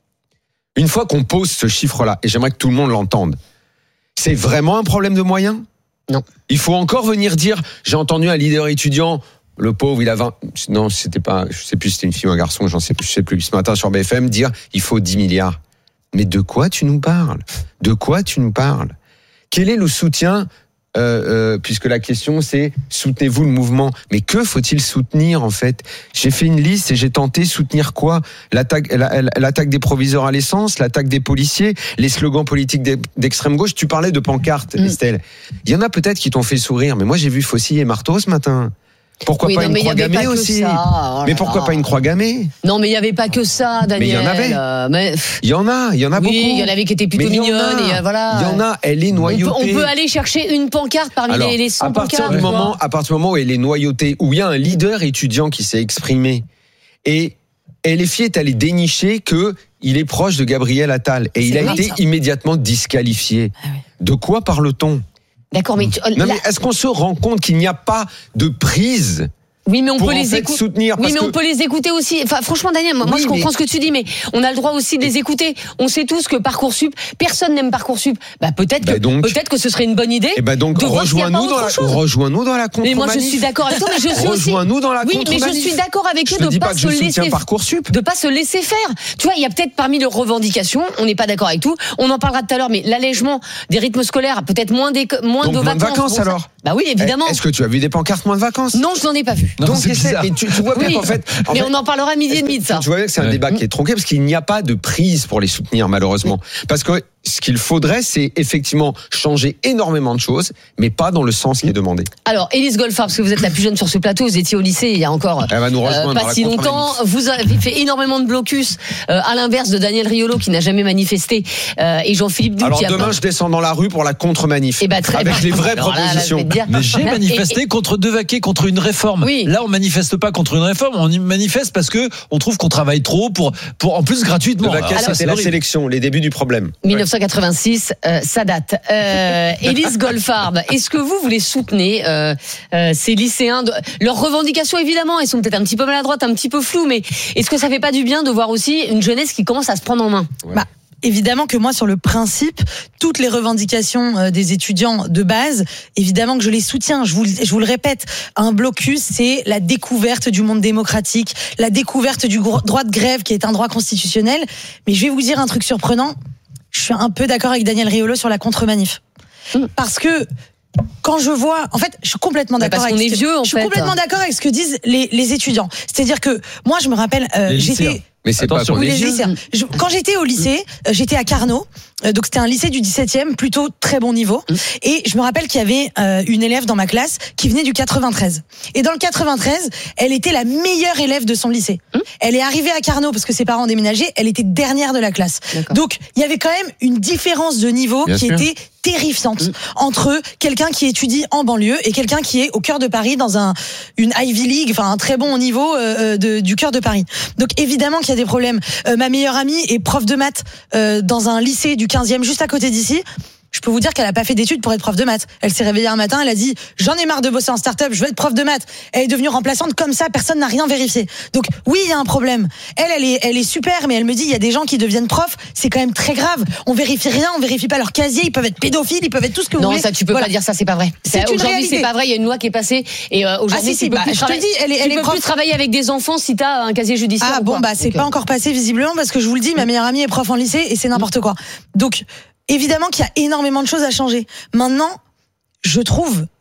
Une fois qu'on pose ce chiffre-là, et j'aimerais que tout le monde l'entende, c'est vraiment un problème de moyens ? Non. Il faut encore venir dire, j'ai entendu un leader étudiant, le pauvre, il a vingt, non, c'était pas, je sais plus si c'était une fille ou un garçon, j'en sais plus, je sais plus, ce matin sur B F M, dire, il faut dix milliards. Mais de quoi tu nous parles ? De quoi tu nous parles ? Quel est le soutien ? Euh, euh, puisque la question c'est soutenez-vous le mouvement, mais que faut-il soutenir en fait ? J'ai fait une liste et j'ai tenté soutenir quoi ? L'attaque, la, l'attaque des proviseurs à l'essence, l'attaque des policiers, les slogans politiques d'extrême gauche. Tu parlais de pancartes, mmh. Estelle. Il y en a peut-être qui t'ont fait sourire, mais moi j'ai vu Faucille et Marteau ce matin. Pourquoi oui, pas non, une croix gammée aussi oh Mais pourquoi là. pas une croix gammée Non, mais il n'y avait pas que ça, Daniel. Mais il y en avait. Euh, mais... Il y en a, il y en a oui, beaucoup. Oui, il y en avait qui étaient plutôt mignonnes. Et euh, voilà. Il y en a, elle est noyautée. On peut, on peut aller chercher une pancarte parmi Alors, les, les cent à partir pancartes. Du moment, à partir du moment où elle est noyautée, où il y a un leader étudiant qui s'est exprimé, et L F I est allé dénicher que il est proche de Gabriel Attal, et c'est il a été ça. immédiatement disqualifié. Ah oui. De quoi parle-t-on ? D'accord, mais, tu, non, la... mais est-ce qu'on se rend compte qu'il n'y a pas de prise ? Oui, mais on pour peut en les fait écouter. Soutenir oui, mais que... on peut les écouter aussi. Enfin, franchement, Daniel, moi, oui, moi je comprends mais... ce que tu dis, mais on a le droit aussi de les écouter. On sait tous que Parcoursup, personne n'aime Parcoursup. Bah peut-être bah que donc... peut-être que ce serait une bonne idée. Et bah donc rejoins-nous dans la rejoins-nous dans la contre-manif. Mais moi je suis d'accord avec toi, mais je suis aussi rejoins-nous dans la contre-manif. Oui, mais je suis d'accord avec eux de de pas, pas que se je laisser Parcoursup. de pas se laisser faire. Tu vois, il y a peut-être parmi les revendications, on n'est pas d'accord avec tout. On en parlera tout à l'heure, mais l'allègement des rythmes scolaires, peut-être moins des moins donc, de moins vacances. De vacances alors. Bah oui, évidemment. Est-ce que tu as vu des pancartes moins de vacances ? Non, je n'en ai pas vu. Donc tu vois bien qu'en fait, en mais fait, on en parlera à midi et demi de ça. Tu vois bien que c'est un ouais. débat qui est tronqué parce qu'il n'y a pas de prise pour les soutenir malheureusement. Parce que ce qu'il faudrait, c'est effectivement changer énormément de choses, mais pas dans le sens qui est demandé. Alors, Élise Goldfarb, parce que vous êtes la plus jeune sur ce plateau, vous étiez au lycée il y a encore euh, pas si longtemps. Vous avez fait énormément de blocus, euh, à l'inverse de Daniel Riolo qui n'a jamais manifesté, euh, et Jean-Philippe Duc. Alors qui a demain, pas... je descends dans la rue pour la contre-manif, et bah, avec bah, les vraies alors propositions. Là, là, dire... Mais j'ai manifesté et, et... contre Devaquet, contre une réforme. Oui. Là, on manifeste pas contre une réforme, on manifeste parce que on trouve qu'on travaille trop pour, pour en plus gratuitement. Devaquet, c'était la sélection, les débuts du problème. dix-neuf cent quatre-vingt-six. Euh, ça date. Euh, Élise Goldfarb, est-ce que vous, vous les soutenez, euh, euh, ces lycéens de... Leurs revendications, évidemment, elles sont peut-être un petit peu maladroites, un petit peu floues, mais est-ce que ça fait pas du bien de voir aussi une jeunesse qui commence à se prendre en main ? Ouais. Bah, évidemment que moi, sur le principe, toutes les revendications des étudiants de base, évidemment que je les soutiens. Je vous, je vous le répète, un blocus, c'est la découverte du monde démocratique, la découverte du droit de grève, qui est un droit constitutionnel. Mais je vais vous dire un truc surprenant. Je suis un peu d'accord avec Daniel Riolo sur la contre-manif. Parce que quand je vois, en fait, je suis complètement d'accord parce avec. qu'on est ce que, vieux, en je suis fait. complètement d'accord avec ce que disent les, les étudiants. C'est-à-dire que moi, je me rappelle, euh, j'étais. Mais c'est pas oui, les lycéens. Je, quand j'étais au lycée, euh, j'étais à Carnot, euh, donc c'était un lycée du dix-septième, plutôt très bon niveau. Mmh. Et je me rappelle qu'il y avait euh, une élève dans ma classe qui venait du quatre-vingt-treize. Et dans le quatre-vingt-treize, elle était la meilleure élève de son lycée. Mmh. Elle est arrivée à Carnot parce que ses parents ont déménagé. Elle était dernière de la classe. D'accord. Donc il y avait quand même une différence de niveau Bien qui sûr. était terrifiante mmh. entre quelqu'un qui étudie en banlieue et quelqu'un qui est au cœur de Paris dans un une Ivy League, enfin un très bon niveau euh, de, du cœur de Paris. Donc évidemment qu'il y a des problèmes. Euh, ma meilleure amie est prof de maths euh, dans un lycée du quinzième juste à côté d'ici. Je peux vous dire qu'elle a pas fait d'études pour être prof de maths. Elle s'est réveillée un matin, elle a dit j'en ai marre de bosser en start-up, je veux être prof de maths. Elle est devenue remplaçante comme ça, personne n'a rien vérifié. Donc oui, il y a un problème. Elle, elle est, elle est super, mais elle me dit il y a des gens qui deviennent profs, c'est quand même très grave. On vérifie rien, on vérifie pas leur casier, ils peuvent être pédophiles, ils peuvent être tout ce que vous non, voulez. Non, ça tu peux voilà. pas dire ça, c'est pas vrai. C'est aujourd'hui, réalité. C'est pas vrai. Il y a une loi qui est passée et euh, aujourd'hui, ah, si, si, tu peux bah, plus je travailler. te dis, elle est, elle tu est peux prof. plus travailler avec des enfants si t'as un casier judiciaire. Ah bon, bah c'est okay. pas encore passé visiblement parce que je vous le dis, ma meilleure amie est prof en lycée et c'est n'importe quoi. Donc évidemment qu'il y a énormément de choses à changer. Maintenant, je trouve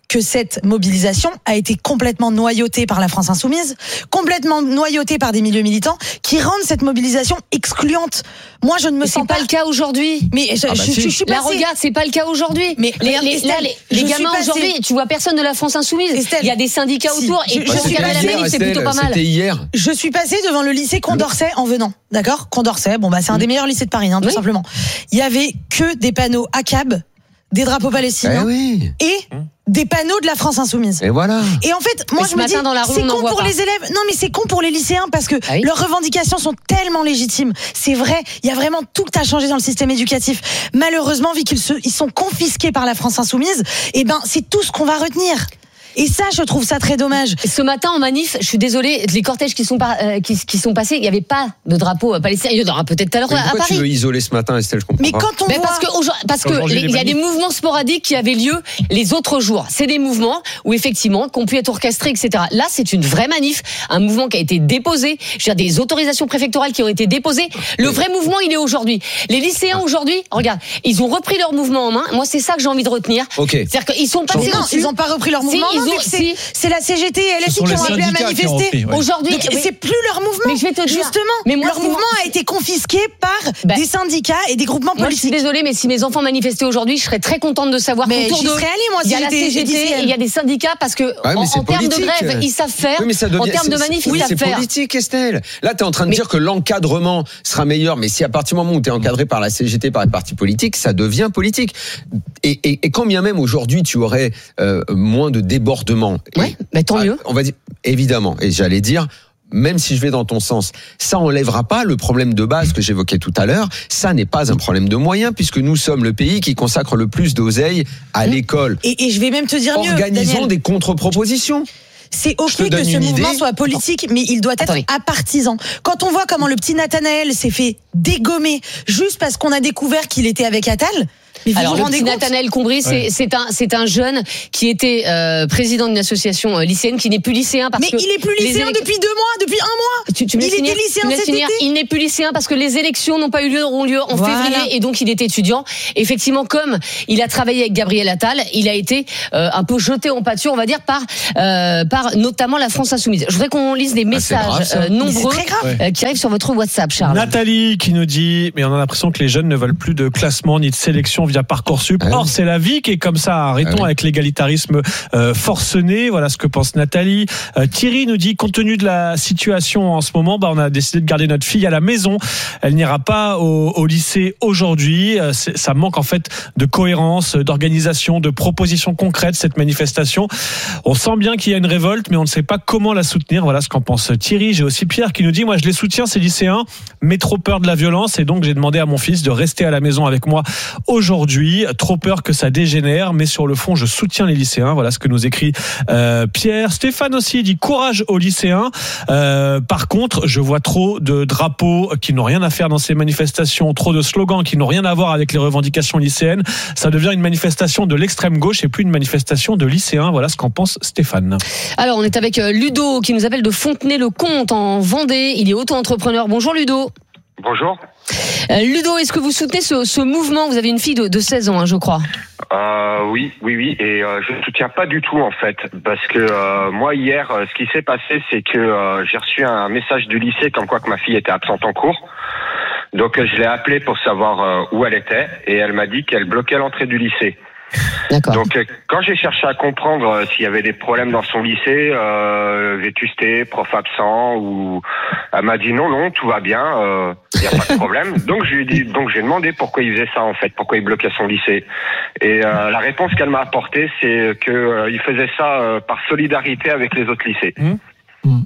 que cette mobilisation a été complètement noyautée par la France Insoumise, complètement noyautée par des milieux militants qui rendent cette mobilisation excluante. Moi, je ne me mais sens c'est pas, pas le cas aujourd'hui. Mais je, ah bah je, si. je, je suis là, passée... regarde, c'est pas le cas aujourd'hui. Mais les, regarde, les, Estelle, là, les, les gamins aujourd'hui, tu vois personne de la France Insoumise. Estelle, il y a des syndicats si, autour je, et je, pour suis regarder la manif, c'est plutôt pas mal. C'était hier. Je suis passée devant le lycée Condorcet en venant. D'accord, Condorcet. Bon bah c'est un des meilleurs lycées de Paris, hein, tout oui. simplement. Il y avait que des panneaux A C A B, des drapeaux palestiniens eh oui. et des panneaux de la France Insoumise. Et voilà. Et en fait, moi et je me dis, dans la rue, c'est con pour pas. les élèves. Non, mais c'est con pour les lycéens parce que ah oui. leurs revendications sont tellement légitimes. C'est vrai, il y a vraiment tout à changer dans le système éducatif. Malheureusement, vu qu'ils se, ils sont confisqués par la France Insoumise, eh ben c'est tout ce qu'on va retenir. Et ça, je trouve ça très dommage. Ce matin en manif, je suis désolée, les cortèges qui sont par, euh, qui, qui sont passés, il n'y avait pas de drapeau palestinien. Il y en aura peut-être tout à l'heure à Paris. Tu veux isoler ce matin, Estelle, je comprends Mais pas. quand on mais voit... parce que parce que il y a des mouvements sporadiques qui avaient lieu les autres jours. C'est des mouvements où effectivement qu'on pu être orchestrés, et cetera. Là, c'est une vraie manif, un mouvement qui a été déposé. Je veux dire, des autorisations préfectorales qui ont été déposées. Le vrai mouvement, il est aujourd'hui. Les lycéens aujourd'hui, regarde, ils ont repris leur mouvement en main. Moi, c'est ça que j'ai envie de retenir. Okay. C'est-à-dire qu'ils sont passés. Non, ils n'ont pas repris leur mouvement. Si, non, ils ont, si. C'est la C G T et L S I qui ont appelé à manifester. Repris, ouais. Aujourd'hui, donc, c'est plus leur mouvement. Mais je vais te dire, justement, mais moi, leur mouvement moi... a été confisqué par bah, des syndicats et des groupements moi, politiques. Je suis désolée, mais si mes enfants manifestaient aujourd'hui, je serais très contente de savoir mais qu'autour d'eux, il y a la C G T et il y a des syndicats parce que ah, en, en termes de grève, ils savent faire. Oui, devient, en termes de manif, oui, ils savent c'est faire. C'est politique, Estelle. Là, tu es en train de mais... dire que l'encadrement sera meilleur, mais si à partir du moment où tu es encadré par la C G T, par les partis politiques, ça devient politique. Et, et, et quand bien même aujourd'hui, tu aurais euh, moins de débordements. Oui, mais tant mieux. On va dire, évidemment, et j'allais dire, même si je vais dans ton sens, ça enlèvera pas le problème de base que j'évoquais tout à l'heure. Ça n'est pas un problème de moyens puisque nous sommes le pays qui consacre le plus d'oseille à mmh. l'école. Et, et je vais même te dire mieux. Organisons Daniel. des contre-propositions. C'est ok que ce mouvement soit politique, mais il doit être Attendez. apartisan. Quand on voit comment le petit Nathanaël s'est fait dégommer juste parce qu'on a découvert qu'il était avec Attal. Mais alors le petit Nathanaël Combry, c'est, ouais. c'est un c'est un jeune qui était euh, président d'une association euh, lycéenne qui n'est plus lycéen parce mais que il est plus lycéen élec... depuis deux mois, depuis un mois. Tu, tu il était finir, lycéen cet finir. été. Il n'est plus lycéen parce que les élections n'ont pas eu lieu, auront lieu en voilà. février et donc il est étudiant. Effectivement, comme il a travaillé avec Gabriel Attal, il a été euh, un peu jeté en pâture, on va dire par euh, par notamment la France Insoumise. Je voudrais qu'on lise des messages ah, grave, euh, nombreux euh, qui arrivent sur votre WhatsApp, Charles. Nathalie qui nous dit, mais on a l'impression que les jeunes ne veulent plus de classement ni de sélection via Parcoursup. Or, c'est la vie qui est comme ça. Arrêtons ah oui. avec l'égalitarisme euh, forcené. Voilà ce que pense Nathalie. Euh, Thierry nous dit, compte tenu de la situation en ce moment, bah, on a décidé de garder notre fille à la maison. Elle n'ira pas au, au lycée aujourd'hui. Euh, ça manque en fait de cohérence, d'organisation, de propositions concrètes, cette manifestation. On sent bien qu'il y a une révolte, mais on ne sait pas comment la soutenir. Voilà ce qu'en pense Thierry. J'ai aussi Pierre qui nous dit, moi je les soutiens, ces lycéens, mais trop peur de la violence. Et donc j'ai demandé à mon fils de rester à la maison avec moi aujourd'hui. Trop peur que ça dégénère, mais sur le fond, je soutiens les lycéens. Voilà ce que nous écrit euh, Pierre. Stéphane aussi dit courage aux lycéens. Euh, par contre, je vois trop de drapeaux qui n'ont rien à faire dans ces manifestations, trop de slogans qui n'ont rien à voir avec les revendications lycéennes. Ça devient une manifestation de l'extrême gauche et plus une manifestation de lycéens. Voilà ce qu'en pense Stéphane. Alors, on est avec Ludo qui nous appelle de Fontenay-le-Comte en Vendée. Il est auto-entrepreneur. Bonjour Ludo. Bonjour. Euh, Ludo, est-ce que vous soutenez ce, ce mouvement ? Vous avez une fille de, de seize ans, hein, je crois. Euh, oui, oui, oui. Et euh, je ne soutiens pas du tout, en fait. Parce que euh, moi, hier, euh, ce qui s'est passé, c'est que euh, j'ai reçu un message du lycée comme quoi que ma fille était absente en cours. Donc, euh, je l'ai appelée pour savoir euh, où elle était. Et elle m'a dit qu'elle bloquait l'entrée du lycée. D'accord. Donc, euh, quand j'ai cherché à comprendre euh, s'il y avait des problèmes dans son lycée, euh, vétusté, prof absent, ou elle m'a dit non, non, tout va bien, il euh, n'y a pas de problème. Donc, je lui ai dit, donc j'ai demandé pourquoi il faisait ça en fait, pourquoi il bloquait son lycée. Et euh, la réponse qu'elle m'a apportée, c'est que euh, il faisait ça euh, par solidarité avec les autres lycées. Mmh. Mmh.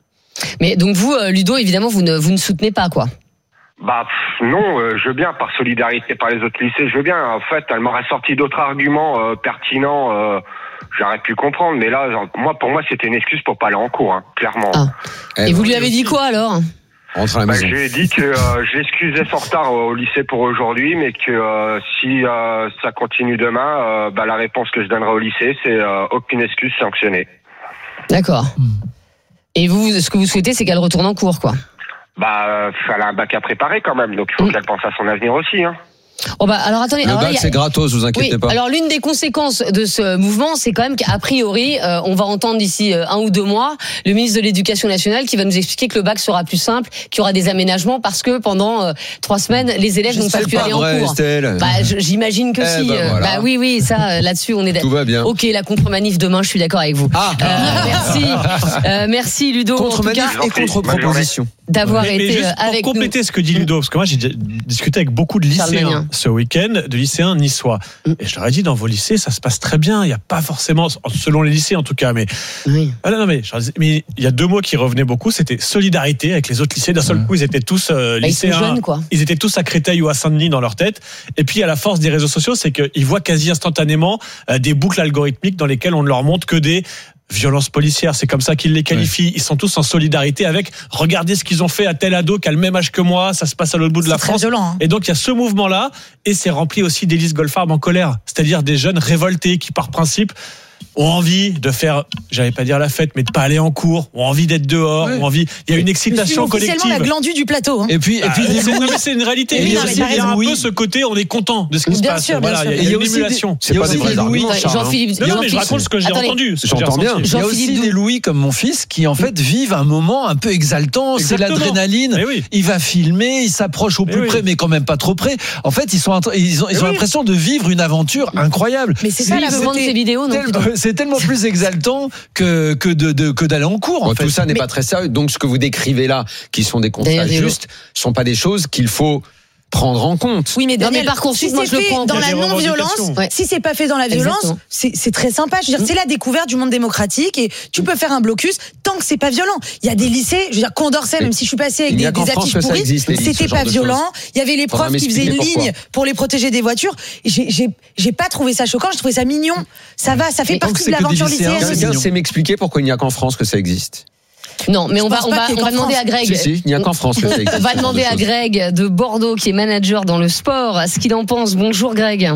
Mais donc vous, euh, Ludo, évidemment, vous ne vous ne soutenez pas quoi. Bah pff, non, euh, je veux bien par solidarité par les autres lycées, je veux bien. En fait, elle m'aurait sorti d'autres arguments euh, pertinents, euh, j'aurais pu comprendre. Mais là, genre, moi, pour moi, c'était une excuse pour pas aller en cours, hein, clairement. Ah. Et, Et vous lui avez dit quoi alors ? Rentre à la bah, maison. Je lui ai dit que euh, j'excusais son retard au lycée pour aujourd'hui, mais que euh, si euh, ça continue demain, euh, bah, la réponse que je donnerai au lycée, c'est euh, aucune excuse sanctionnée. D'accord. Et vous, ce que vous souhaitez, c'est qu'elle retourne en cours, quoi. Bah, elle a un bac à préparer quand même, donc il faut mmh. qu'elle pense à son avenir aussi. Hein. Oh bah alors attendez, le alors bac là, c'est gratos, vous inquiétez oui, pas. Alors l'une des conséquences de ce mouvement, c'est quand même qu'a priori, euh, on va entendre d'ici euh, un ou deux mois le ministre de l'Éducation nationale qui va nous expliquer que le bac sera plus simple, qu'il y aura des aménagements parce que pendant euh, trois semaines, les élèves n'ont pas pu aller vrai, en cours. Estelle. Bah je, j'imagine que eh si. ben euh, voilà. Bah oui, oui, ça euh, là-dessus on est d'accord. Tout va bien. Ok, la contre-manif demain, je suis d'accord avec vous. Ah. Euh, merci, euh, merci Ludo. Contre-manif en tout cas, et contre-proposition. d'avoir Mais- mais été juste euh, pour avec nous. compléter ce que dit Ludo, parce que moi j'ai déjà discuté avec beaucoup de Charles lycéens Magnin. ce week-end, de lycéens niçois. Et je leur ai dit, dans vos lycées, ça se passe très bien. Il n'y a pas forcément, selon les lycées en tout cas, mais. Oui. Ah non, non, mais, je leur disais, mais il y a deux mots qui revenaient beaucoup, c'était solidarité avec les autres lycées. D'un seul coup, ils étaient tous euh, Bah, ils sont lycéens. jeunes, quoi. Ils étaient tous à Créteil ou à Saint-Denis dans leur tête. Et puis, à la force des réseaux sociaux, c'est qu'ils voient quasi instantanément euh, des boucles algorithmiques dans lesquelles on ne leur montre que des violences policières, c'est comme ça qu'ils les qualifient. Ils sont tous en solidarité avec. Regardez ce qu'ils ont fait à tel ado qui a le même âge que moi. Ça se passe à l'autre bout de C'est la très France. violent, hein. Et donc il y a ce mouvement-là, et c'est rempli aussi d'Élise Goldfarb en colère, c'est-à-dire des jeunes révoltés qui, par principe, ont envie de faire, j'allais pas dire la fête, mais de pas aller en cours, ont envie d'être dehors, Ouais. ont envie. Il y a une Je suis excitation officiellement collective. la glandue du plateau. Hein. Et puis, et puis Ah, des c'est, Louis. non, mais c'est une réalité. Oui, il y a, non, mais aussi- t'as il y a un raison. peu ce côté, on est content de ce qui se Bien passe. sûr, bien Voilà, sûr. il y a, Et il y a une aussi émulation. des- C'est il y a pas aussi des vrais des Louis. arguments, Charles, hein. Jean-Philippe, Non, mais je Jean-Philippe- raconte ce que j'ai Attendez. entendu. ce que j'ai J'entends bien. ressenti. Il y a Jean-Philippe aussi Doux. des Louis comme mon fils qui en fait vivent un moment un peu exaltant. C'est Exactement. l'adrénaline. Mais oui. Il va filmer, il s'approche au Mais plus oui. près, mais quand même pas trop près. En fait, ils sont, en train- ils ont, ils Mais ont oui. l'impression de vivre une aventure incroyable. Mais c'est ça la Ils vendent beauté. ces vidéos, non Tel- plutôt. C'est tellement plus exaltant que que de, de- que d'aller en cours. En Bon, fait. tout ça n'est Mais- pas très sérieux. Donc, ce que vous décrivez là, qui sont des constats D'ailleurs, justes, sont pas des choses qu'il faut prendre en compte. Oui, mais Non, Daniel, mais Parcoursup, si moi, c'est je le fait prends en dans compte. la Il y a des non-violence, revendications. Ouais. si c'est pas fait dans la violence, Exactement. c'est c'est très sympa. Je veux dire, c'est la découverte du monde démocratique et tu peux faire un blocus tant que c'est pas violent. Il y a des lycées, je veux dire, Condorcet, même si je suis passé avec Il n'y des, a qu'en des France affiches que ça pourries, existe, Élise, ce c'était genre pas de violent. choses. Il y avait les Faudra profs qui faisaient une m'expliquer pourquoi. ligne pour les protéger des voitures. Et J'ai j'ai j'ai pas trouvé ça choquant, j'ai trouvé ça mignon. Ça va, ça fait Mais tant que partie c'est de que des l'aventure lycéens, lycéenne. Quelqu'un sait m'expliquer pourquoi il n'y a qu'en France que ça existe. Non, mais Je on va, pense on pas va, qu'il y ait on va qu'en demander France. à Greg. Si, si, il n'y a qu'en France que ça existe. On va ce genre demander de à choses. Greg de Bordeaux, qui est manager dans le sport, ce qu'il en pense. Bonjour Greg.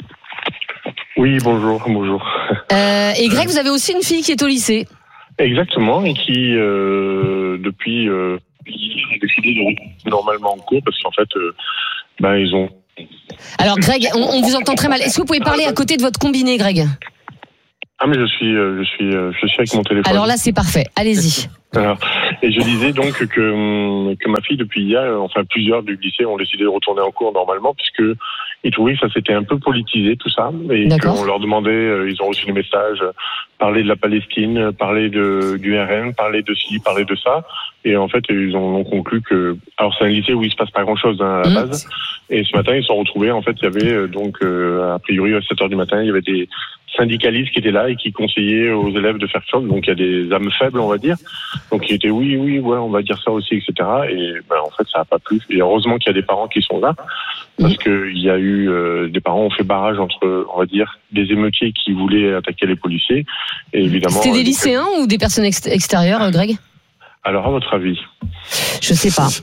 Oui, bonjour, bonjour. Euh, et Greg, vous avez aussi une fille qui est au lycée. Exactement, et qui, euh, depuis euh, hier, a décidé de retourner normalement en cours parce qu'en fait, euh, ben, ils ont... Alors Greg, on, on vous entend très mal. Est-ce que vous pouvez parler à côté de votre combiné, Greg? Ah, mais je suis, euh, je suis, euh, je suis avec mon téléphone. Alors là, c'est parfait. Allez-y. Alors, et je disais donc que, que ma fille, depuis hier, enfin plusieurs du lycée ont décidé de retourner en cours normalement, puisque ils trouvaient que ça s'était un peu politisé tout ça, et D'accord. qu'on leur demandait, euh, ils ont reçu des messages, euh, parler de la Palestine, parler de du R N, parler de ci, parler de ça, et en fait ils ont, ont conclu que, alors c'est un lycée où il se passe pas grand chose hein, à la Mmh. base, et ce matin ils se sont retrouvés, en fait il y avait euh, donc euh, a priori à sept heures du matin, il y avait des syndicalistes qui étaient là et qui conseillaient aux élèves de faire quelque chose, donc il y a des âmes faibles on va dire, donc ils étaient oui oui ouais on va dire ça aussi, et cetera. Et ben en fait ça n'a pas plu, et heureusement qu'il y a des parents qui sont là, parce que il y a eu euh, des parents ont fait barrage entre, on va dire, des émeutiers qui voulaient attaquer les policiers, et évidemment C'était des euh, lycéens ou des personnes ex- extérieures, Greg? alors à votre avis? Je sais pas.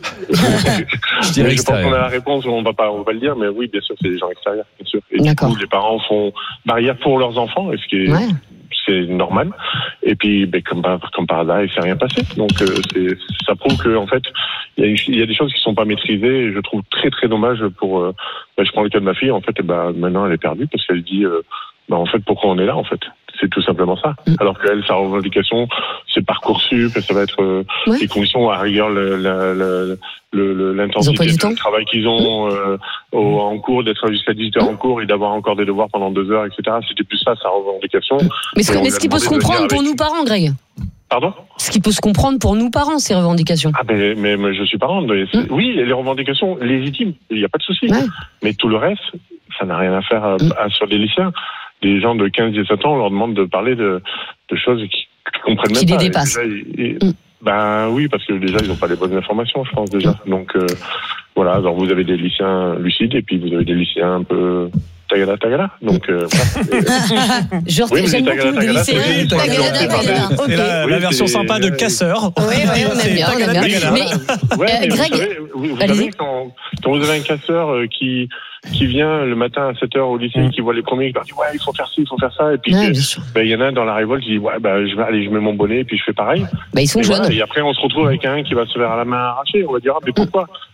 Je dirais Mais je pense qu'on a extérieur. la réponse, on va pas, on va le dire, mais oui, bien sûr, c'est des gens extérieurs, bien sûr. Et du D'accord. coup, les parents font barrière pour leurs enfants, et ce qui est, Ouais. c'est normal. Et puis, ben, comme par, comme par hasard, il s'est rien passé. Donc, euh, c'est, ça prouve que, en fait, il y, a une- il y a des choses qui sont pas maîtrisées, et je trouve très, très dommage pour, euh, ben, je prends le cas de ma fille, en fait, et ben, maintenant, elle est perdue, parce qu'elle dit, euh, ben, en fait, pourquoi on est là, en fait? C'est tout simplement ça. Alors qu'elle, sa revendication, c'est Parcoursup, ça va être euh, Ouais. les conditions, à rigueur, le, le, le, le, le- Ils ont l'intensité pas du de temps. travail qu'ils ont euh, au, en cours, d'être jusqu'à dix-huit heures en cours et d'avoir encore des devoirs pendant deux heures, et cetera. C'était plus ça, sa revendication. Mais ce, Et on mais lui ce a qui peut se demandé de comprendre venir pour avec- nous parents, Greg. Pardon? Ce qui peut se comprendre pour nous parents, ces revendications. Ah ben, mais, mais je suis parent. mais c'est- Oui, les revendications légitimes, il n'y a pas de souci. Ouais. Mais tout le reste, ça n'a rien à faire à- à- sur des lycéens. Des gens de quinze dix-sept ans, on leur demande de parler de, de choses qui ne comprennent Qui même les pas. Et dépassent. déjà, ils- ils- Ben oui, parce que déjà, ils n'ont pas les bonnes informations, je pense, déjà. Donc, euh, voilà, alors vous avez des lycéens lucides et puis vous avez des lycéens un peu tagada tagada. Donc, euh, voilà. Je Oui, mais j'aime tagada, beaucoup des tagada, lycéens. c'est- Tagada, tagada, tagada. tagada. Ok. C'est la, Oui, la version c'est- sympa de casseur. Oui, oui, on aime C'est bien, on aime bien. tagada, Mais, Ouais, Euh, mais Greg, vous savez, vous, vous allez-y. savez quand, quand vous avez un casseur euh, qui qui vient le matin à sept heures au lycée, qui voit les premiers, qui leur dit ouais il faut faire ci, il faut faire ça, et puis Ouais, que- bien sûr. ben, il y en a un dans la révolte qui dit ouais bah je vais aller, je mets mon bonnet et puis je fais pareil. Bah, ils sont Et jeunes. voilà, et après on se retrouve avec un qui va se faire à la main arrachée. On va dire ah mais pourquoi?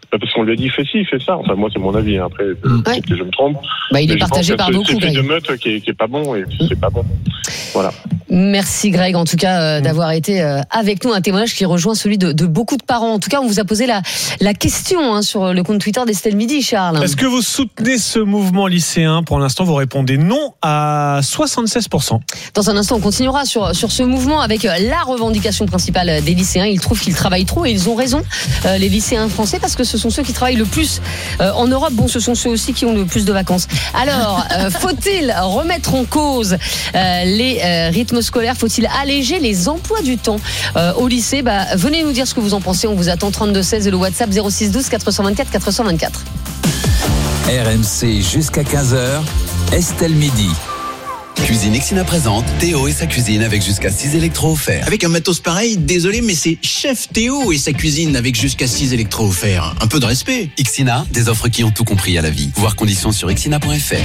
Parce qu'on lui a dit fais ci, fais ça. Enfin moi c'est mon avis. Après peut-être que je me trompe. Bah, il Mais est je partagé pense par que beaucoup. C'est fait Greg. de meute qui est, qui est pas bon et c'est pas bon. Voilà. Merci Greg, en tout cas, euh, d'avoir été euh, avec nous. Un témoignage qui rejoint celui de, de beaucoup de parents. En tout cas, on vous a posé la, la question hein, sur le compte Twitter d'Estelle Midi, Charles. Est-ce que vous soutenez ce mouvement lycéen? Pour l'instant, vous répondez non à soixante-seize pour cent. Dans un instant, on continuera sur, sur ce mouvement avec la revendication principale des lycéens. Ils trouvent qu'ils travaillent trop et ils ont raison, euh, les lycéens français, parce que ce sont ceux qui travaillent le plus euh, en Europe. Bon, ce sont ceux aussi qui ont le plus de vacances. Alors, euh, faut-il remettre en cause euh, les euh, rythmes scolaires? Faut-il alléger les emplois du temps euh, au lycée? Bah, venez nous dire ce que vous en pensez. On vous attend trente-deux seize et le WhatsApp zéro six douze quatre cent vingt-quatre quatre cent vingt-quatre. R M C jusqu'à quinze heures, Estelle Midi. Cuisine Ixina présente Théo et sa cuisine avec jusqu'à six électros offerts. Avec un matos pareil, désolé, mais c'est Chef Théo et sa cuisine avec jusqu'à six électros offerts. Un peu de respect. Ixina, des offres qui ont tout compris à la vie. Voir conditions sur ixina point f r.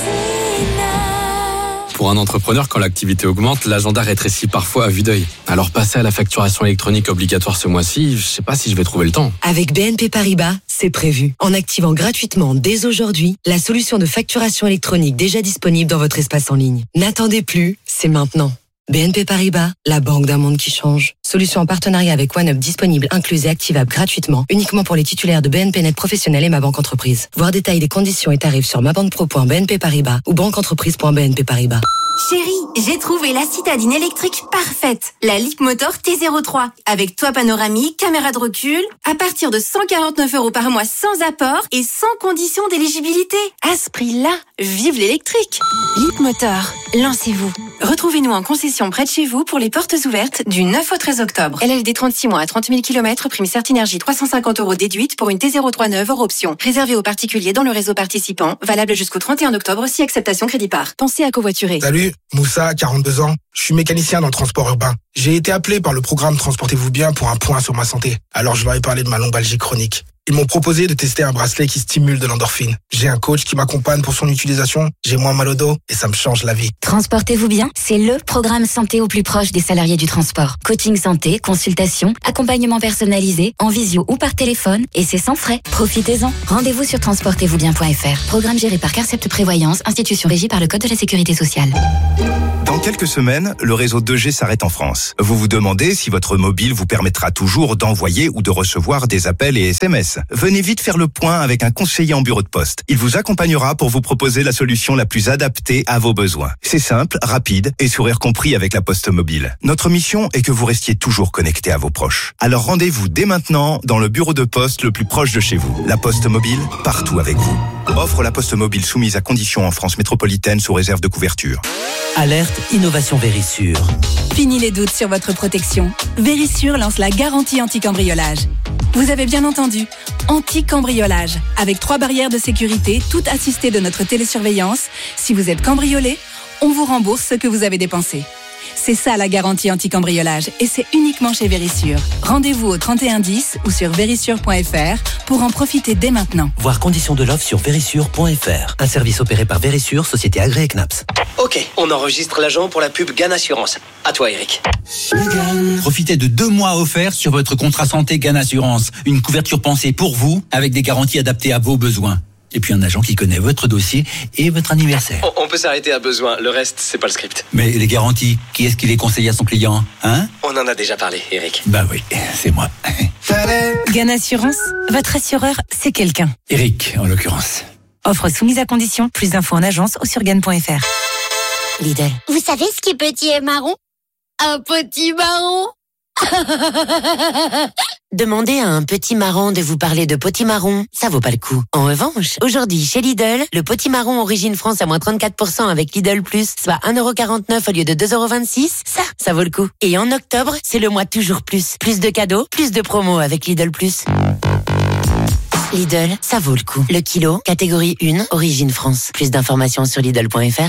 Pour un entrepreneur, quand l'activité augmente, l'agenda rétrécit parfois à vue d'œil. Alors passer à la facturation électronique obligatoire ce mois-ci, je sais pas si je vais trouver le temps. Avec B N P Paribas, c'est prévu. En activant gratuitement dès aujourd'hui la solution de facturation électronique déjà disponible dans votre espace en ligne. N'attendez plus, c'est maintenant. B N P Paribas, la banque d'un monde qui change. Solution en partenariat avec OneUp disponible, incluse et activable gratuitement, uniquement pour les titulaires de B N P Net Professionnel et Ma Banque Entreprise. Voir détails des conditions et tarifs sur mabanque-pro point b n p paribas ou banqueentreprise point b n p paribas. Chérie, j'ai trouvé la citadine électrique parfaite. La Leapmotor T zéro trois. Avec toit panoramique, caméra de recul. À partir de cent quarante-neuf euros par mois sans apport et sans condition d'éligibilité. À ce prix-là, vive l'électrique. Leapmotor, lancez-vous. Retrouvez-nous en concession près de chez vous pour les portes ouvertes du neuf au treize octobre. L L D trente-six mois à trente mille kilomètres, prime Certinergie trois cent cinquante euros déduite pour une T zéro trois neuve hors option. Réservée aux particuliers dans le réseau participant. Valable jusqu'au trente et un octobre si acceptation crédit par. Pensez à covoiturer. Salut, Moussa, quarante-deux ans. Je suis mécanicien dans le transport urbain. J'ai été appelé par le programme Transportez-vous bien pour un point sur ma santé. Alors je leur ai parlé de ma lombalgie chronique. Ils m'ont proposé de tester un bracelet qui stimule de l'endorphine. J'ai un coach qui m'accompagne pour son utilisation. J'ai moins mal au dos et ça me change la vie. Transportez-vous bien, c'est le programme santé au plus proche des salariés du transport. Coaching santé, consultation, accompagnement personnalisé, en visio ou par téléphone, et c'est sans frais. Profitez-en. Rendez-vous sur transportez vous bien point f r. Programme géré par Carcept Prévoyance, institution régie par le Code de la Sécurité sociale. Dans quelques semaines, le réseau deux G s'arrête en France. Vous vous demandez si votre mobile vous permettra toujours d'envoyer ou de recevoir des appels et S M S. Venez vite faire le point avec un conseiller en bureau de poste. Il vous accompagnera pour vous proposer la solution la plus adaptée à vos besoins. C'est simple, rapide et sourire compris avec la Poste Mobile. Notre mission est que vous restiez toujours connecté à vos proches. Alors rendez-vous dès maintenant dans le bureau de poste le plus proche de chez vous. La Poste Mobile, partout avec vous. Offre la Poste Mobile soumise à conditions en France métropolitaine sous réserve de couverture. Alerte Innovation Vérissure. Fini les doutes sur votre protection. Vérissure lance la garantie anti-cambriolage. Vous avez bien entendu, anti-cambriolage. Avec trois barrières de sécurité, toutes assistées de notre télésurveillance. Si vous êtes cambriolé, on vous rembourse ce que vous avez dépensé. C'est ça la garantie anti-cambriolage et c'est uniquement chez Vérissure. Rendez-vous au trente et un dix ou sur vérissure point f r pour en profiter dès maintenant. Voir conditions de l'offre sur vérissure point f r. Un service opéré par Vérissure, société agréée C N A P S. Ok, on enregistre l'agent pour la pub Gan Assurance. À toi Eric. Profitez de deux mois offerts sur votre contrat santé Gan Assurance. Une couverture pensée pour vous avec des garanties adaptées à vos besoins. Et puis un agent qui connaît votre dossier et votre anniversaire. On, on peut s'arrêter à besoin, le reste, c'est pas le script. Mais les garanties, qui est-ce qui les conseille à son client, hein? On en a déjà parlé, Eric. Bah oui, c'est moi. Gan Assurance, votre assureur, c'est quelqu'un. Eric, en l'occurrence. Offre soumise à condition, plus d'infos en agence ou sur gan point f r. Lidl. Vous savez ce qui est petit et marron? Un petit marron. Demandez à un petit marron de vous parler de potimarron, ça vaut pas le coup. En revanche, aujourd'hui chez Lidl, le potimarron origine France à moins trente-quatre pour cent avec Lidl Plus, soit un euro quarante-neuf au lieu de deux euros vingt-six, ça, ça vaut le coup. Et en octobre, c'est le mois toujours plus. Plus de cadeaux, plus de promos avec Lidl Plus. Lidl, ça vaut le coup. Le kilo, catégorie un, origine France. Plus d'informations sur lidl point f r.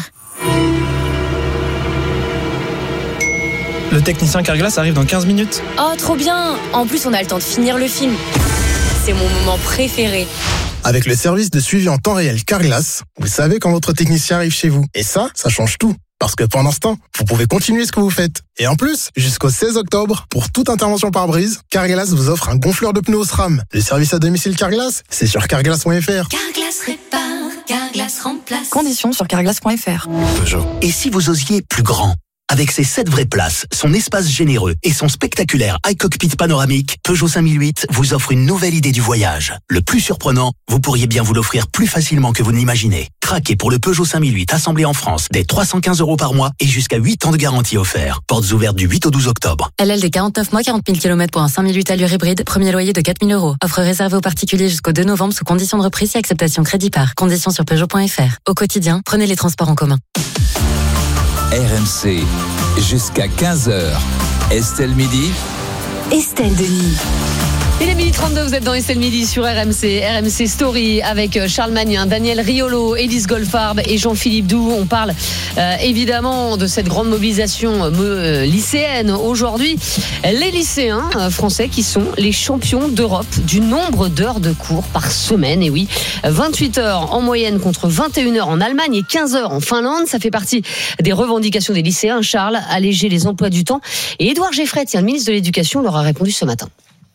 Le technicien Carglass arrive dans quinze minutes. Oh, trop bien! En plus, on a le temps de finir le film. C'est mon moment préféré. Avec le service de suivi en temps réel Carglass, vous savez quand votre technicien arrive chez vous. Et ça, ça change tout. Parce que pendant ce temps, vous pouvez continuer ce que vous faites. Et en plus, jusqu'au seize octobre, pour toute intervention pare-brise, Carglass vous offre un gonfleur de pneus Osram. Le service à domicile Carglass, c'est sur carglass point f r. Carglass répare, Carglass remplace. Conditions sur carglass point f r. Peugeot. Et si vous osiez plus grand ? Avec ses sept vraies places, son espace généreux et son spectaculaire iCockpit panoramique, Peugeot cinq mille huit vous offre une nouvelle idée du voyage. Le plus surprenant, vous pourriez bien vous l'offrir plus facilement que vous ne l'imaginez. Craquez pour le Peugeot cinq mille huit assemblé en France dès trois cent quinze euros par mois et jusqu'à huit ans de garantie offert. Portes ouvertes du huit au douze octobre. L L D quarante-neuf mois, quarante mille kilomètres pour un cinq mille huit allure hybride, premier loyer de quatre mille euros. Offre réservée aux particuliers jusqu'au deux novembre sous conditions de reprise et acceptation crédit par. Conditions sur Peugeot point f r. Au quotidien, prenez les transports en commun. R M C, jusqu'à quinze heures. Estelle Midi. Estelle Denis. Il est midi trente-deux, vous êtes dans Estelle Midi sur R M C, R M C Story avec Charles Magnin, Daniel Riolo, Élise Goldfarb et Jean-Philippe Doux. On parle euh, évidemment de cette grande mobilisation euh, lycéenne aujourd'hui. Les lycéens euh, français qui sont les champions d'Europe du nombre d'heures de cours par semaine. Et oui, vingt-huit heures en moyenne contre vingt et une heures en Allemagne et quinze heures en Finlande. Ça fait partie des revendications des lycéens. Charles, alléger les emplois du temps. Et Édouard Geffret, le ministre de l'Éducation, leur a répondu ce matin.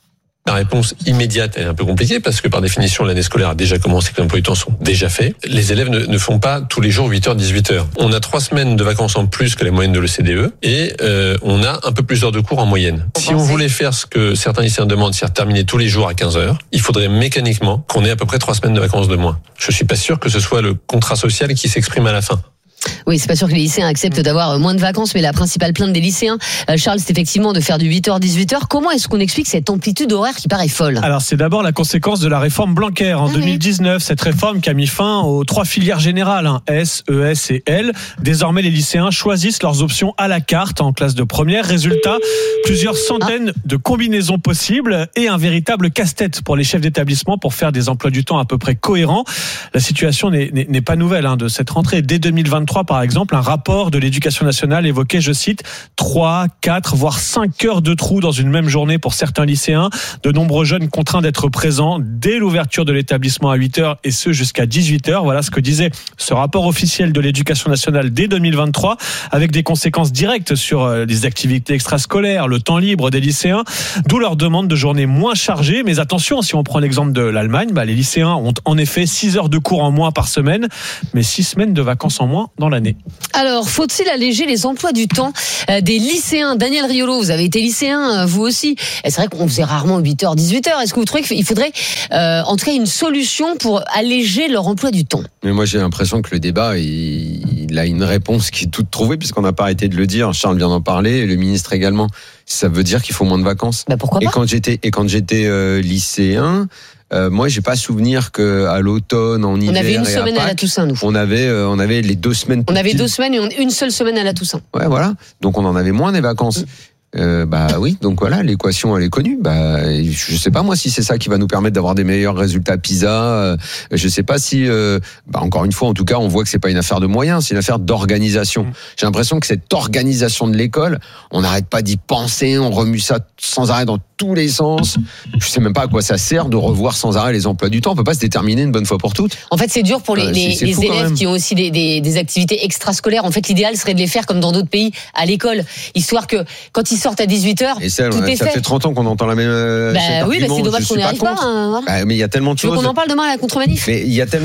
La réponse immédiate est un peu compliquée parce que par définition l'année scolaire a déjà commencé, que les emplois du temps sont déjà faits. Les élèves ne, ne font pas tous les jours huit heures, dix-huit heures. On a trois semaines de vacances en plus que la moyenne de l'O C D E et euh, on a un peu plus d'heures de cours en moyenne. Si on voulait faire ce que certains lycéens demandent, c'est-à-dire terminer tous les jours à quinze heures, il faudrait mécaniquement qu'on ait à peu près trois semaines de vacances de moins. Je suis pas sûr que ce soit le contrat social qui s'exprime à la fin. Oui, c'est pas sûr que les lycéens acceptent d'avoir moins de vacances, mais la principale plainte des lycéens, Charles, c'est effectivement de faire du huit heures, dix-huit heures. Comment est-ce qu'on explique cette amplitude horaire qui paraît folle ? Alors, c'est d'abord la conséquence de la réforme Blanquer en ah deux mille dix-neuf. Oui. Cette réforme qui a mis fin aux trois filières générales, hein, S, E S et L. Désormais, les lycéens choisissent leurs options à la carte en classe de première. Résultat, plusieurs centaines ah. de combinaisons possibles et un véritable casse-tête pour les chefs d'établissement pour faire des emplois du temps à peu près cohérents. La situation n'est, n'est, n'est pas nouvelle hein, de cette rentrée. Dès deux mille vingt-trois, par exemple, un rapport de l'Éducation nationale évoquait, je cite, trois, quatre, voire cinq heures de trou dans une même journée pour certains lycéens. De nombreux jeunes contraints d'être présents dès l'ouverture de l'établissement à huit heures et ce jusqu'à dix-huit heures. Voilà ce que disait ce rapport officiel de l'Éducation nationale dès deux mille vingt-trois, avec des conséquences directes sur les activités extrascolaires, le temps libre des lycéens, d'où leur demande de journées moins chargées. Mais attention, si on prend l'exemple de l'Allemagne, bah, les lycéens ont en effet six heures de cours en moins par semaine, mais six semaines de vacances en moins dans l'année. Alors, faut-il alléger les emplois du temps des lycéens ? Daniel Riolo, vous avez été lycéen, vous aussi. Et c'est vrai qu'on faisait rarement huit heures, dix-huit heures. Est-ce que vous trouvez qu'il faudrait, euh, en tout cas, une solution pour alléger leur emploi du temps ? Mais moi, j'ai l'impression que le débat, il, il a une réponse qui est toute trouvée, puisqu'on n'a pas arrêté de le dire. Charles vient d'en parler, et le ministre également. Ça veut dire qu'il faut moins de vacances. Bah pourquoi pas ? Et quand j'étais, et quand j'étais euh, lycéen, Euh, moi, j'ai pas souvenir que à l'automne, en hiver, on avait une et semaine à, Pâques, à la Toussaint, nous. On avait, euh, on avait les deux semaines. On avait deux semaines et une seule semaine à la Toussaint. Ouais, voilà. Donc on en avait moins des vacances. Mmh. Euh, bah oui, donc voilà, l'équation elle est connue. Bah, je sais pas moi si c'est ça qui va nous permettre d'avoir des meilleurs résultats PISA. Euh, je sais pas si, euh, bah encore une fois, en tout cas, on voit que c'est pas une affaire de moyens, c'est une affaire d'organisation. Mmh. J'ai l'impression que cette organisation de l'école, on n'arrête pas d'y penser, on remue ça sans arrêt dans tous les sens. Je sais même pas à quoi ça sert de revoir sans arrêt les emplois du temps. On peut pas se déterminer une bonne fois pour toutes. En fait, c'est dur pour les, euh, les, c'est, c'est les élèves qui ont aussi des, des, des activités extrascolaires. En fait, l'idéal serait de les faire comme dans d'autres pays à l'école, histoire que quand ils sortent à dix-huit heures, et ça, tout ça est fait. fait trente ans qu'on entend la même. Euh, bah oui, bah c'est dommage qu'on n'y arrive pas. pas hein, voilà. Bah, mais il y a tellement de tu choses. veux qu'on en parle demain à la contre-manif. Mais il y a tellement.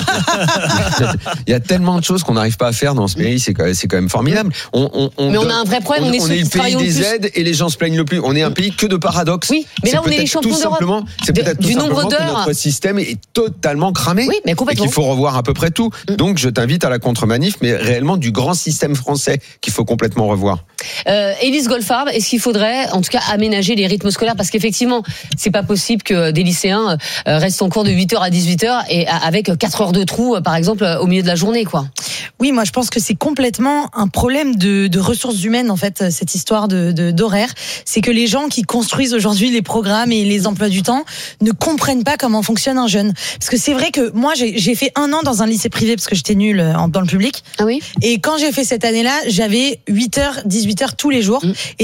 Il y a tellement de choses qu'on n'arrive pas à faire dans ce pays. C'est quand même, c'est quand même formidable. On, on, on mais on donne, a un vrai problème. On, on est, on est le pays des aides et les gens se plaignent le plus. On est un pays que de paradoxes. Oui, mais là on est les champions d'Europe. C'est peut-être du tout nombre simplement d'heures. que notre système est totalement cramé. Oui, mais complètement. Et qu'il faut revoir à peu près tout. Donc je t'invite à la contre-manif, mais réellement du grand système français qu'il faut complètement revoir. Euh, Élise Goldfarb, est-ce qu'il faudrait en tout cas aménager les rythmes scolaires, parce qu'effectivement c'est pas possible que des lycéens euh, restent en cours de huit heures à dix-huit heures et avec quatre heures de trou par exemple au milieu de la journée, quoi. Oui, moi je pense que c'est complètement un problème de, de ressources humaines en fait, cette histoire de, de d'horaire. C'est que les gens qui construisent aujourd'hui les programmes et les emplois du temps ne comprennent pas comment fonctionne un jeune. Parce que c'est vrai que moi j'ai, j'ai fait un an dans un lycée privé parce que j'étais nulle en, dans le public. Ah oui. Et quand j'ai fait cette année-là, j'avais huit heures, dix-huit heures tous les jours. Mmh. Et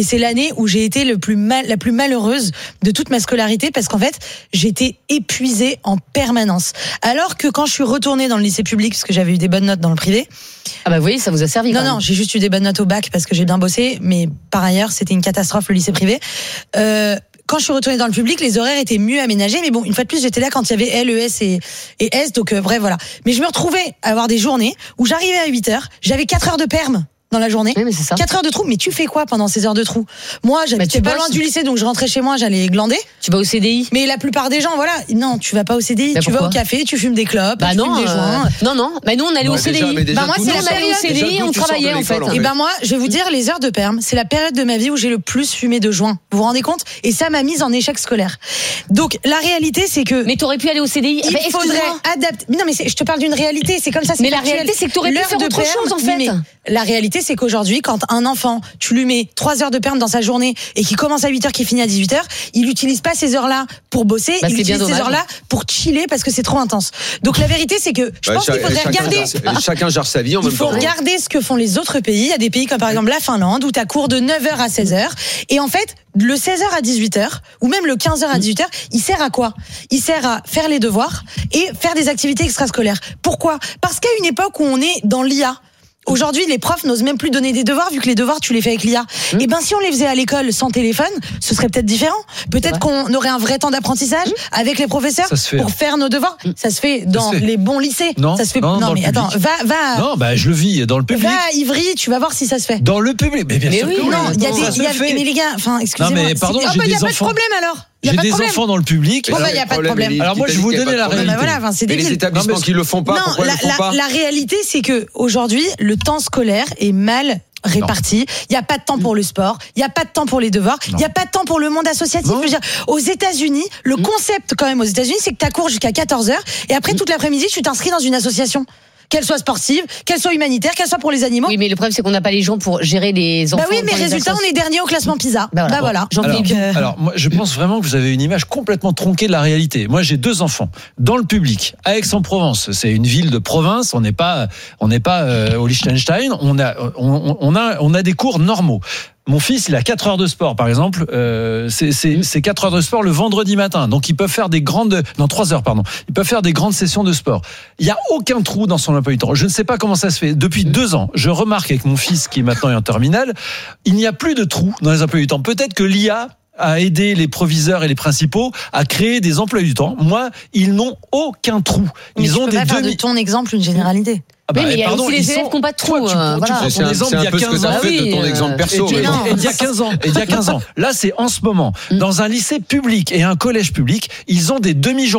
c'est l'année où j'ai été le plus mal, la plus malheureuse de toute ma scolarité parce qu'en fait, j'étais épuisée en permanence. Alors que quand je suis retournée dans le lycée public, parce que j'avais eu des bonnes notes dans le privé. Ah bah vous voyez, ça vous a servi. Non, quand non, même. j'ai juste eu des bonnes notes au bac parce que j'ai bien bossé, mais par ailleurs, c'était une catastrophe le lycée privé. Euh, Quand je suis retournée dans le public, les horaires étaient mieux aménagés. Mais bon, une fois de plus, j'étais là quand il y avait L, E S et, et S. Donc, euh, bref, voilà. Mais je me retrouvais à avoir des journées où j'arrivais à huit heures, j'avais quatre heures de perm dans la journée. Oui, mais c'est ça. quatre heures de trou. Mais tu fais quoi pendant ces heures de trou? Moi, j'habitais pas bosses. loin du lycée, donc je rentrais chez moi, j'allais glander. Tu vas au C D I. Mais la plupart des gens, voilà. Non, tu vas pas au C D I. Bah tu vas pourquoi au café, tu fumes des clopes, Bah tu non, fumes des euh, joints. non, non. Bah nous, on allait Ouais, au C D I. déjà, mais déjà, Bah moi, d'où c'est tu la sors- période au C D I, déjà, on d'où tu sors de travaillait en fait. l'école, Et ben moi, je vais vous dire, les heures de perm, c'est la période de ma vie où j'ai le plus fumé de joints. Vous vous rendez compte? Et ça m'a mise en échec scolaire. Donc la réalité, c'est que Mais t'aurais pu aller au C D I. il Bah, faudrait excuse-moi. adapter. Mais non, mais c'est- je te parle d'une réalité. C'est comme ça. c'est Mais la factuel. réalité, c'est que t'aurais pu L'heure faire de autre perm, chose, en oui, fait. mais la réalité, c'est qu'aujourd'hui, quand un enfant, tu lui mets trois heures de perm dans sa journée et qui commence à huit heures, qui finit à dix-huit heures, il n'utilise pas ces heures-là pour bosser. Bah, il c'est bien utilise ces dommage. heures-là pour chiller parce que c'est trop intense. Donc la vérité, c'est que je Ouais, pense cha- qu'il faudrait chacun regarder. gère- chacun gère sa vie en Il même faut temps. regarder ce que font les autres pays. Il y a des pays comme par exemple la Finlande où tu as cours de neuf heures à seize heures. Et en fait, le seize heures à dix-huit heures, ou même le quinze heures à dix-huit heures, il sert à quoi? Il sert à faire les devoirs et faire des activités extrascolaires. Pourquoi? Parce qu'à une époque où on est dans l'I A, aujourd'hui, les profs n'osent même plus donner des devoirs vu que les devoirs, tu les fais avec l'I A. Et ben, si on les faisait à l'école sans téléphone, ce serait peut-être différent. Peut-être qu'on aurait un vrai temps d'apprentissage avec les professeurs Ça se fait. pour faire nos devoirs. Ça se fait dans se fait. les bons lycées. Non, ça se fait. non, dans le mais attends, public. va, va. Non, bah je le vis dans le public. Va à Ivry, tu vas voir si ça se fait. Dans le public. Mais bien Mais sûr oui, que oui. non, il y a Ça des, se il y a- fait. mais les gars, enfin, excusez-moi. Non, mais pardon, c'est- oh, j'ai bah, il y a des pas de enfants. problème alors. Il y a J'ai pas de des problème. enfants dans le public. Bon, bah, il y a pas de problème. Alors moi, je vais vous donner la Bah, réalité. voilà, enfin, c'est Mais les débile. établissements Non, mais- qui le font pas, Non, pourquoi la, ils le font la- pas? la réalité, c'est que aujourd'hui, le temps scolaire est mal réparti. Il n'y a pas de temps pour le sport, il n'y a pas de temps pour les devoirs, il n'y a pas de temps pour le monde associatif. Je veux dire, aux États-Unis, le concept quand même aux États-Unis, c'est que tu as cours jusqu'à quatorze heures et après toute l'après-midi, tu t'inscris dans une association. Qu'elle soit sportive, qu'elle soit humanitaire, qu'elle soit pour les animaux. Oui, mais le problème, c'est qu'on n'a pas les gens pour gérer les enfants. Bah oui, mais dans les résultat, assos. on est dernier au classement PISA. Bah Bah voilà. voilà. Bon, Alors, Donc, euh, alors, moi, je pense vraiment que vous avez une image complètement tronquée de la réalité. Moi, j'ai deux enfants dans le public, à Aix-en-Provence. C'est une ville de province. On n'est pas, on n'est pas euh, au Liechtenstein. On a, on, on a, on a des cours normaux. Mon fils, il a quatre heures de sport, par exemple. Euh, c'est, c'est, c'est quatre heures de sport le vendredi matin. Donc, ils peuvent faire des grandes... Non, trois heures, pardon. Ils peuvent faire des grandes sessions de sport. Il n'y a aucun trou dans son emploi du temps. Je ne sais pas comment ça se fait. Depuis deux ans, je remarque avec mon fils, qui est maintenant en terminale, il n'y a plus de trous dans les emplois du temps. Peut-être que l'I A a aidé les proviseurs et les principaux à créer des emplois du temps. Moi, ils n'ont aucun trou. mais Ils tu ont peux des pas faire de demi... ton exemple une généralité. Ah bah, Oui, mais il y a pardon, aussi les ils élèves sont- qui n'ont pas de trou. Toi, tu, euh, tu voilà. prends C'est un- l'exemple c'est un d'il y a peu ce que quinze t'as ans. fait de ton oui, exemple euh, perso. Et, mais et- non. et d'il y a quinze ans, et d'il y a quinze ans. Là, c'est en ce moment. Dans un lycée public et un collège public, ils ont des demi-journées